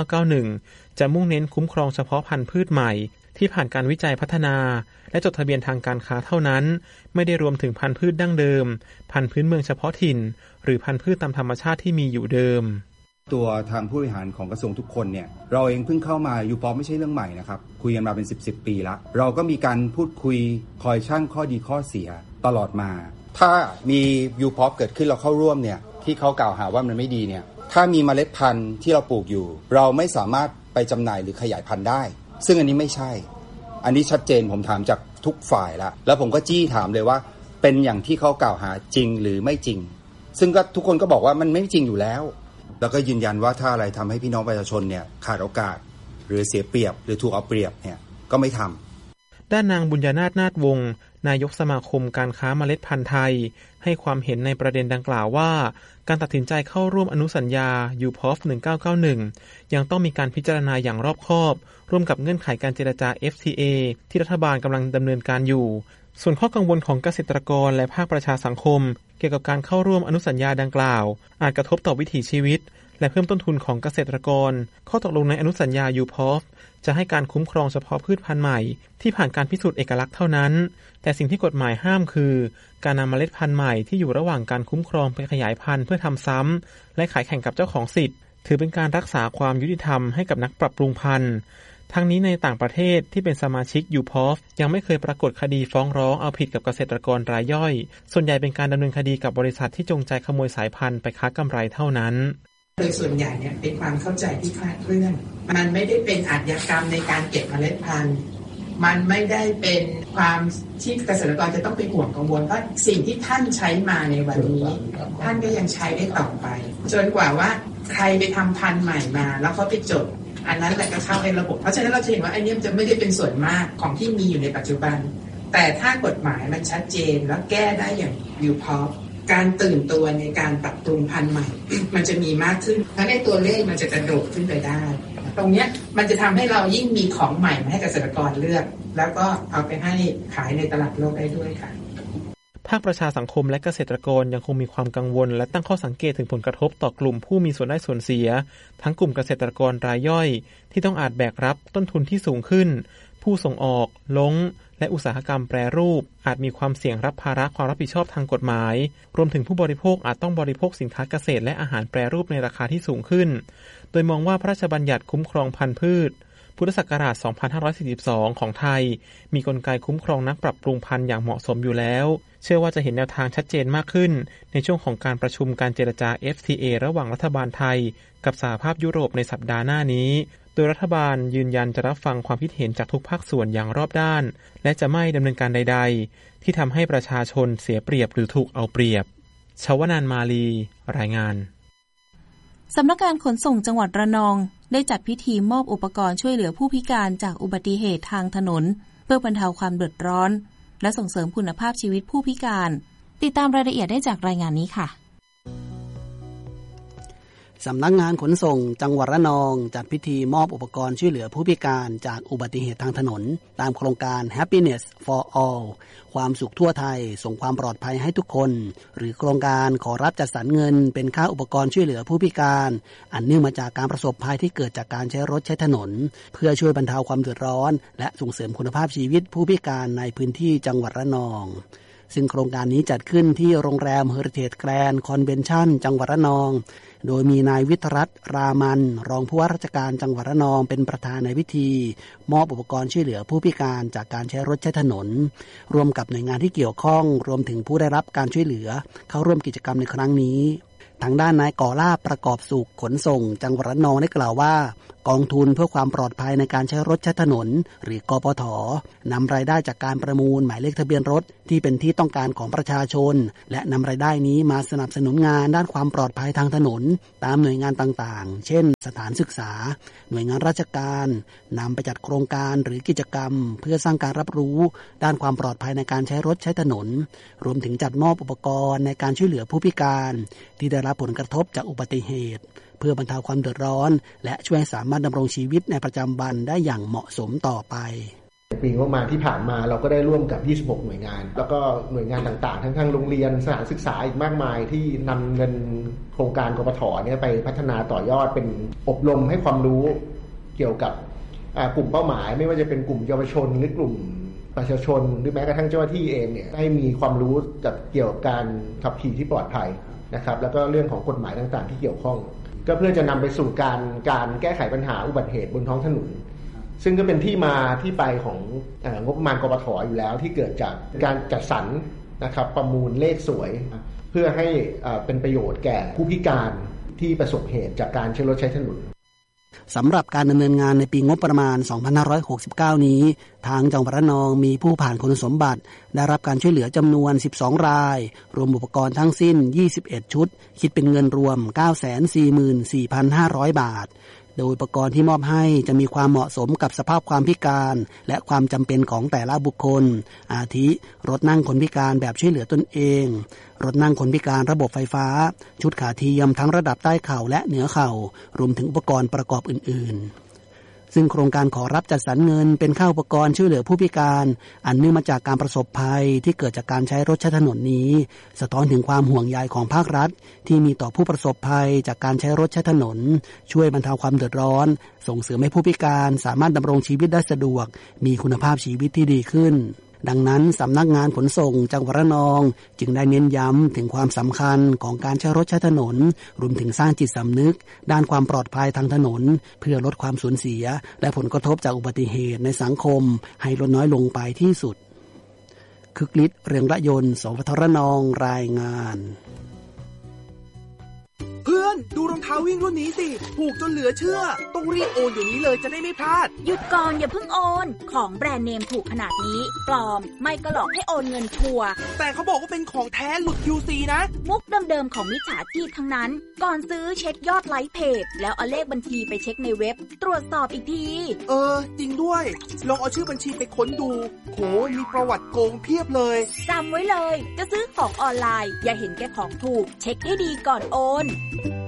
1991 จะมุ่งเน้นคุ้มครองเฉพาะพันธุ์พืชใหม่ที่ผ่านการวิจัยพัฒนาและจดทะเบียนทางการค้าเท่านั้นไม่ได้รวมถึงพันธุ์พืชดั้งเดิมพันธุ์พื้นเมืองเฉพาะถิ่นหรือพันธุ์พืชตามธรรมชาติที่มีอยู่เดิมตัวทางผู้บริหารของกระทรวงทุกคนเนี่ยเราเองเพิ่งเข้ามา UPOV ไม่ใช่เรื่องใหม่นะครับคุยกันมาเป็น10 ปีแล้วเราก็มีการพูดคุยคอยชั่งข้อดีข้อเสียตลอดมาถ้ามี UPOV เกิดขึ้นเราเข้าร่วมเนี่ยที่เขากล่าวหาว่ามันไม่ดีเนี่ยถ้ามีเมล็ดพันธุ์ที่เราปลูกอยู่เราไม่สามารถไปจำหน่ายหรือขยายพันธุ์ได้ซึ่งอันนี้ไม่ใช่อันนี้ชัดเจนผมถามจากทุกฝ่ายแล้วผมก็จี้ถามเลยว่าเป็นอย่างที่เขากล่าวหาจริงหรือไม่จริงซึ่งก็ทุกคนก็บอกว่ามันไม่จริงอยู่แล้วแล้วก็ยืนยันว่าถ้าอะไรทำให้พี่น้องประชาชนเนี่ยขาดโอกาสหรือเสียเปรียบหรือถูกเอาเปรียบเนี่ยก็ไม่ทำด้านนางบุญญานาถนาถวงศ์นายกสมาคมการค้าเมล็ดพันธุ์ไทยให้ความเห็นในประเด็นดังกล่าวว่าการตัดสินใจเข้าร่วมอนุสัญญา UPOV 1991 ยังต้องมีการพิจารณาอย่างรอบคอบร่วมกับเงื่อนไขการเจรจา FTA ที่รัฐบาลกำลังดำเนินการอยู่ส่วนข้อกังวลของเกษตรกรและภาคประชาสังคมเกี่ยวกับการเข้าร่วมอนุสัญญาดังกล่าวอาจกระทบต่อวิถีชีวิตและเพิ่มต้นทุนของเกษตรกรข้อตกลงในอนุสัญญา UPOV จะให้การคุ้มครองเฉพาะพืชพันธุ์ใหม่ที่ผ่านการพิสูจน์เอกลักษณ์เท่านั้นแต่สิ่งที่กฎหมายห้ามคือการนำเมล็ดพันธุ์ใหม่ที่อยู่ระหว่างการคุ้มครองไปขยายพันธุ์เพื่อทำซ้ำและขายแข่งกับเจ้าของสิทธิ์ถือเป็นการรักษาความยุติธรรมให้กับนักปรับปรุงพันธุ์ทั้งนี้ในต่างประเทศที่เป็นสมาชิก UPOV ยังไม่เคยปรากฏคดีฟ้องร้องเอาผิดกับเกษตรกรรายย่อยส่วนใหญ่เป็นการดำเนินคดีกับบริษัทที่จงใจขโมยสายพันธุ์ไปค้ากำไรเท่านั้นโดยส่วนใหญ่เนี่ยเป็นความเข้าใจที่คลาดเคลื่อนมันไม่ได้เป็นอาชญากรรมในการเก็บเมล็ดพันธุ์มันไม่ได้เป็นความที่เกษตรกรจะต้องไปห่วงกังวลเพราะสิ่งที่ท่านใช้มาในวันนี้ท่านก็ยังใช้ได้ต่อไปจนกว่าว่าใครไปทำพันธุ์ใหม่มาแล้วเขาไปจดอันนั้นแหละก็เข้าในระบบเพราะฉะนั้นเราจะเห็นว่าไอ้นี่จะไม่ได้เป็นส่วนมากของที่มีอยู่ในปัจจุบันแต่ถ้ากฎหมายมันชัดเจนแล้วแก้ได้อย่าง UPOV การตื่นตัวในการปรับปรุงพันธุ์ใหม่ มันจะมีมากขึ้นแล้วในตัวเลขมันจะกระโดดขึ้นไปได้ตรงนี้มันจะทำให้เรายิ่งมีของใหม่มาให้เกษตรกรเลือกแล้วก็เอาไปให้ขายในตลาดโลกได้ด้วยค่ะภาคประชาสังคมและเกษตรกรยังคงมีความกังวลและตั้งข้อสังเกตถึงผลกระทบต่อกลุ่มผู้มีส่วนได้ส่วนเสียทั้งกลุ่มเกษตรกรรายย่อยที่ต้องอาจแบกรับต้นทุนที่สูงขึ้นผู้ส่งออกลงและอุตสาหกรรมแปรรูปอาจมีความเสี่ยงรับภาระความรับผิดชอบทางกฎหมายรวมถึงผู้บริโภคอาจต้องบริโภคสินค้าเกษตรและอาหารแปรรูปในราคาที่สูงขึ้นโดยมองว่าพระราชบัญญัติคุ้มครองพันธุ์พืชพุทธศักราช 2542 ของไทยมีกลไกคุ้มครองนักปรับปรุงพันธุ์อย่างเหมาะสมอยู่แล้วเชื่อว่าจะเห็นแนวทางชัดเจนมากขึ้นในช่วงของการประชุมการเจรจา FTA ระหว่างรัฐบาลไทยกับสหภาพยุโรปในสัปดาห์หน้านี้โดยรัฐบาลยืนยันจะรับฟังความคิดเห็นจากทุกภาคส่วนอย่างรอบด้านและจะไม่ดำเนินการใดๆที่ทำให้ประชาชนเสียเปรียบหรือถูกเอาเปรียบชวนนันท์มาลีรายงานสำนักงานขนส่งจังหวัดระนองได้จัดพิธีมอบอุปกรณ์ช่วยเหลือผู้พิการจากอุบัติเหตุทางถนนเพื่อบรรเทาความเดือดร้อนและส่งเสริมคุณภาพชีวิตผู้พิการติดตามรายละเอียดได้จากรายงานนี้ค่ะสำนักงานขนส่งจังหวัดระนองจัดพิธีมอบอุปกรณ์ช่วยเหลือผู้พิการจากอุบัติเหตุทางถนนตามโครงการ Happiness for All ความสุขทั่วไทยส่งความปลอดภัยให้ทุกคนหรือโครงการขอรับจัดสรรเงินเป็นค่าอุปกรณ์ช่วยเหลือผู้พิการอันเนื่องมาจากการประสบภัยที่เกิดจากการใช้รถใช้ถนนเพื่อช่วยบรรเทาความเดือดร้อนและส่งเสริมคุณภาพชีวิตผู้พิการในพื้นที่จังหวัดระนองซึ่งโครงการนี้จัดขึ้นที่โรงแรม Heritage Grand Convention จังหวัดระนองโดยมีนายวิทรัตน์รามันรองผู้ว่าราชการจังหวัดระนองเป็นประธานในพิธีมอบอุปกรณ์ช่วยเหลือผู้พิการจากการใช้รถใช้ถนนร่วมกับหน่วยงานที่เกี่ยวข้องรวมถึงผู้ได้รับการช่วยเหลือเข้าร่วมกิจกรรมในครั้งนี้ทางด้านนายก่อลาภประกอบสุขขนส่งจังหวัดระนองได้กล่าวว่ากองทุนเพื่อความปลอดภัยในการใช้รถใช้ถนนหรือกปท.นำรายได้จากการประมูลหมายเลขทะเบียนรถที่เป็นที่ต้องการของประชาชนและนำรายได้นี้มาสนับสนุนงานด้านความปลอดภัยทางถนนตามหน่วยงานต่างๆเช่นสถานศึกษาหน่วยงานราชการนำไปจัดโครงการหรือกิจกรรมเพื่อสร้างการรับรู้ด้านความปลอดภัยในการใช้รถใช้ถนนรวมถึงจัดมอบอุปกรณ์ในการช่วยเหลือผู้พิการที่ได้รับผลกระทบจากอุบัติเหตุเพื่อบรรเทาความเดือดร้อนและช่วยให้สามารถดำรงชีวิตในประจำวันได้อย่างเหมาะสมต่อไปปีงบประมาณที่ผ่านมาเราก็ได้ร่วมกับ26หน่วยงานแล้วก็หน่วยงานต่างๆทั้งโรงเรียนสถานศึกษาอีกมากมายที่นำเงินโครงการกปท.เนี่ยไปพัฒนาต่อยอดเป็นอบรมให้ความรู้เกี่ยวกับกลุ่มเป้าหมายไม่ว่าจะเป็นกลุ่มเยาวชนหรือกลุ่มประชาชนหรือแม้กระทั่งเจ้าหน้าที่เองเนี่ยให้มีความรู้เกี่ยวกับการขับขี่ที่ปลอดภัยนะครับแล้วก็เรื่องของกฎหมายต่างๆที่เกี่ยวข้องก็เพื่อจะนำไปสู่การแก้ไขปัญหาอุบัติเหตุบนท้องถนนซึ่งก็เป็นที่มาที่ไปของงบประมาณกปท.อยู่แล้วที่เกิดจากการจัดสรรนะครับประมูลเลขสวยเพื่อให้เป็นประโยชน์แก่ผู้พิการที่ประสบเหตุจากการใช้รถใช้ถนนสำหรับการดำเนินงานในปีงบประมาณ 2569 นี้ทางจังหวัดระนองมีผู้ผ่านคุณสมบัติได้รับการช่วยเหลือจำนวน12รายรวมอุปกรณ์ทั้งสิ้น21ชุดคิดเป็นเงินรวม 944,500 บาทโดยอุปกรณ์ที่มอบให้จะมีความเหมาะสมกับสภาพความพิการและความจำเป็นของแต่ละบุคคลอาทิรถนั่งคนพิการแบบช่วยเหลือตนเองรถนั่งคนพิการระบบไฟฟ้าชุดขาเทียมทั้งระดับใต้เข่าและเหนือเข่ารวมถึงอุปกรณ์ประกอบอื่นๆซึ่งโครงการขอรับจัดสรรเงินเป็นค่าอุปกรณ์ช่วยเหลือผู้พิการอันเนื่องมาจากการประสบภัยที่เกิดจากการใช้รถใช้ถนนนี้สะท้อนถึงความห่วงใยของภาครัฐที่มีต่อผู้ประสบภัยจากการใช้รถใช้ถนนช่วยบรรเทาความเดือดร้อนส่งเสริมให้ผู้พิการสามารถดำรงชีวิตได้สะดวกมีคุณภาพชีวิตที่ดีขึ้นดังนั้นสำนักงานขนส่งจังหวัดระนองจึงได้เน้นย้ำถึงความสำคัญของการใช้รถใช้ถนนรวมถึงสร้างจิตสำนึกด้านความปลอดภัยทางถนนเพื่อลดความสูญเสียและผลกระทบจากอุบัติเหตุในสังคมให้ลดน้อยลงไปที่สุดคึกฤทธิ์เรืองระยนต์สวทระนองรายงานเพื่อนดูรองเท้าวิ่งรุ่นนี้สิถูกจนเหลือเชื่อต้องรีบโอนเดี๋ยวนี้เลยจะได้ไม่พลาดหยุดก่อนอย่าเพิ่งโอนของแบรนด์เนมถูกขนาดนี้ปลอมไม่ก็หลอกให้โอนเงินชัวร์แต่เขาบอกว่าเป็นของแท้หลุด QC นะมุกเดิมๆของมิจฉาชีพทั้งนั้นก่อนซื้อเช็คยอดไลค์เพจแล้วเอาเลขบัญชีไปเช็คในเว็บตรวจสอบอีกทีจริงด้วยลองเอาชื่อบัญชีไปค้นดูโหมีประวัติโกงเพียบเลยจำไว้เลยจะซื้อของออนไลน์อย่าเห็นแก่ของถูกเช็คให้ดีก่อนโอน